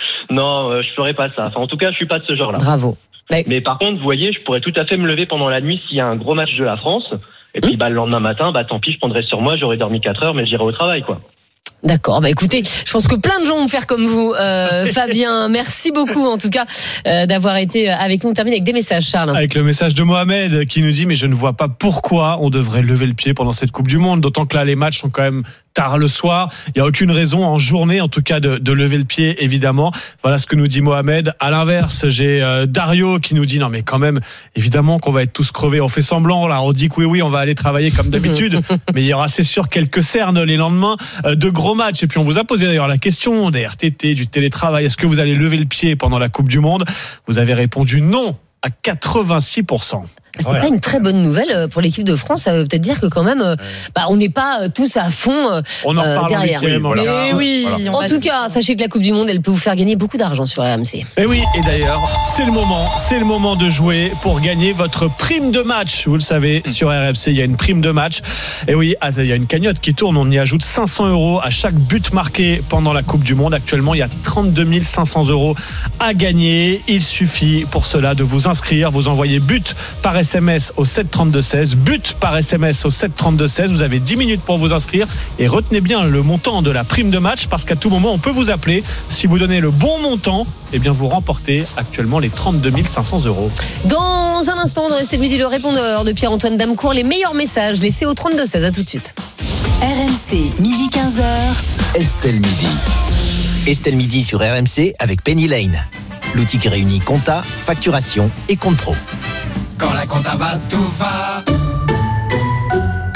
Non, euh, je ferai pas ça. Enfin, en tout cas, je suis pas de ce genre-là. Bravo. Mais, mais par contre, vous voyez, je pourrais tout à fait me lever pendant la nuit s'il y a un gros match de la France. Et puis, mmh. bah, le lendemain matin, bah, tant pis, je prendrai sur moi, j'aurais dormi quatre heures, mais j'irai au travail, quoi. D'accord, bah écoutez, je pense que plein de gens vont faire comme vous. Euh, Fabien, merci beaucoup en tout cas euh, d'avoir été avec nous. On termine avec des messages, Charles. Avec le message de Mohamed qui nous dit « Mais je ne vois pas pourquoi on devrait lever le pied pendant cette Coupe du Monde, d'autant que là les matchs sont quand même tard le soir. Il n'y a aucune raison en journée, en tout cas, de, de lever le pied, évidemment. » Voilà ce que nous dit Mohamed. À l'inverse, j'ai euh, Dario qui nous dit « Non mais quand même, évidemment qu'on va être tous crevés. On fait semblant, là, on dit que oui, oui, on va aller travailler comme d'habitude. Mais il y aura, c'est sûr, quelques cernes les lendemains euh, de gros matchs. » Et puis on vous a posé d'ailleurs la question des R T T, du télétravail. Est-ce que vous allez lever le pied pendant la Coupe du Monde ? Vous avez répondu non à quatre-vingt-six pour cent. C'est ouais. pas une très bonne nouvelle pour l'équipe de France. Ça veut peut-être dire que quand même, ouais. bah, on n'est pas tous à fond on en euh, derrière. Oui, voilà. Mais oui. Voilà. En tout cas, sachez que la Coupe du Monde, elle peut vous faire gagner beaucoup d'argent sur R M C. Et oui. Et d'ailleurs, c'est le moment, c'est le moment de jouer pour gagner votre prime de match. Vous le savez, sur R M C, il y a une prime de match. Et oui, il y a une cagnotte qui tourne. On y ajoute cinq cents euros à chaque but marqué pendant la Coupe du Monde. Actuellement, il y a trente-deux mille cinq cents euros à gagner. Il suffit pour cela de vous inscrire. Vous envoyez but par S M S au sept trente-deux seize, but par S M S au sept trente-deux seize. Vous avez dix minutes pour vous inscrire et retenez bien le montant de la prime de match parce qu'à tout moment on peut vous appeler. Si vous donnez le bon montant, eh bien vous remportez actuellement les trente-deux mille cinq cents euros. Dans un instant, dans Estelle Midi, le répondeur de Pierre-Antoine Damecourt, les meilleurs messages laissés au trente-deux seize. À tout de suite. R M C, midi quinze heures. Estelle Midi. Estelle Midi sur R M C avec Penny Lane. L'outil qui réunit compta, facturation et compte pro. Quand la compta va, tout va.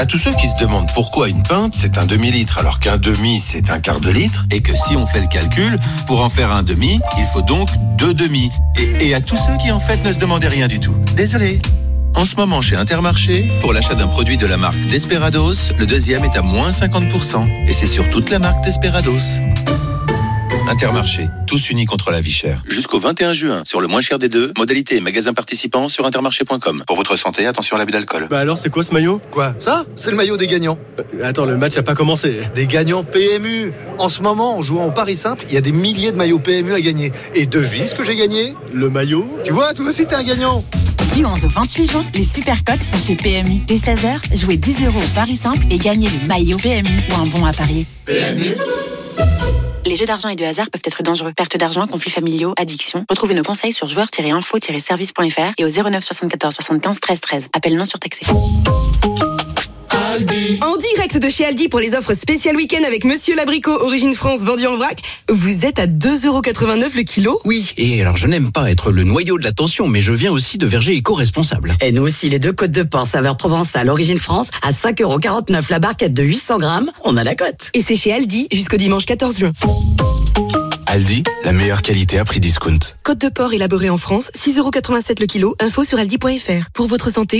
À tous ceux qui se demandent pourquoi une pinte, c'est un demi-litre, alors qu'un demi, c'est un quart de litre, et que si on fait le calcul, pour en faire un demi, il faut donc deux demi. Et, et à tous ceux qui en fait ne se demandaient rien du tout. Désolé. En ce moment, chez Intermarché, pour l'achat d'un produit de la marque Desperados, le deuxième est à moins cinquante pour cent. Et c'est sur toute la marque Desperados. Intermarché, tous unis contre la vie chère. Jusqu'au vingt et un juin, sur le moins cher des deux, modalité et magasin participant sur intermarché point com. Pour votre santé, attention à l'abus d'alcool. Bah alors, c'est quoi ce maillot? Quoi? Ça? C'est le maillot des gagnants. Euh, attends, le match a pas commencé. Des gagnants P M U. En ce moment, en jouant au Paris Simple, il y a des milliers de maillots P M U à gagner. Et devine ce que j'ai gagné? Le maillot? Tu vois, toi aussi t'es un gagnant. Du onze au vingt-huit juin, les Supercotes sont chez P M U. Dès seize heures, jouez dix euros au Paris Simple et gagnez le maillot P M U ou un bon à parier. P M U. Les jeux d'argent et de hasard peuvent être dangereux. Perte d'argent, conflits familiaux, addiction. Retrouvez nos conseils sur joueurs tiret info tiret service point f r et au zéro neuf soixante-quatorze soixante-quinze treize treize. Appel non surtaxé. Aldi. En direct de chez Aldi pour les offres spéciales week-end avec Monsieur Labricot, origine France, vendu en vrac. Vous êtes à deux euros quatre-vingt-neuf le kilo. Oui, et alors je n'aime pas être le noyau de l'attention, mais je viens aussi de Verger éco-responsable. Et nous aussi, les deux côtes de porc saveur provençale, origine France, à cinq euros quarante-neuf la barquette de huit cents grammes. On a la cote. Et c'est chez Aldi jusqu'au dimanche quatorze juin. Aldi, la meilleure qualité à prix discount. Côte de porc élaborée en France, six euros quatre-vingt-sept le kilo. Info sur aldi point f r. Pour votre santé,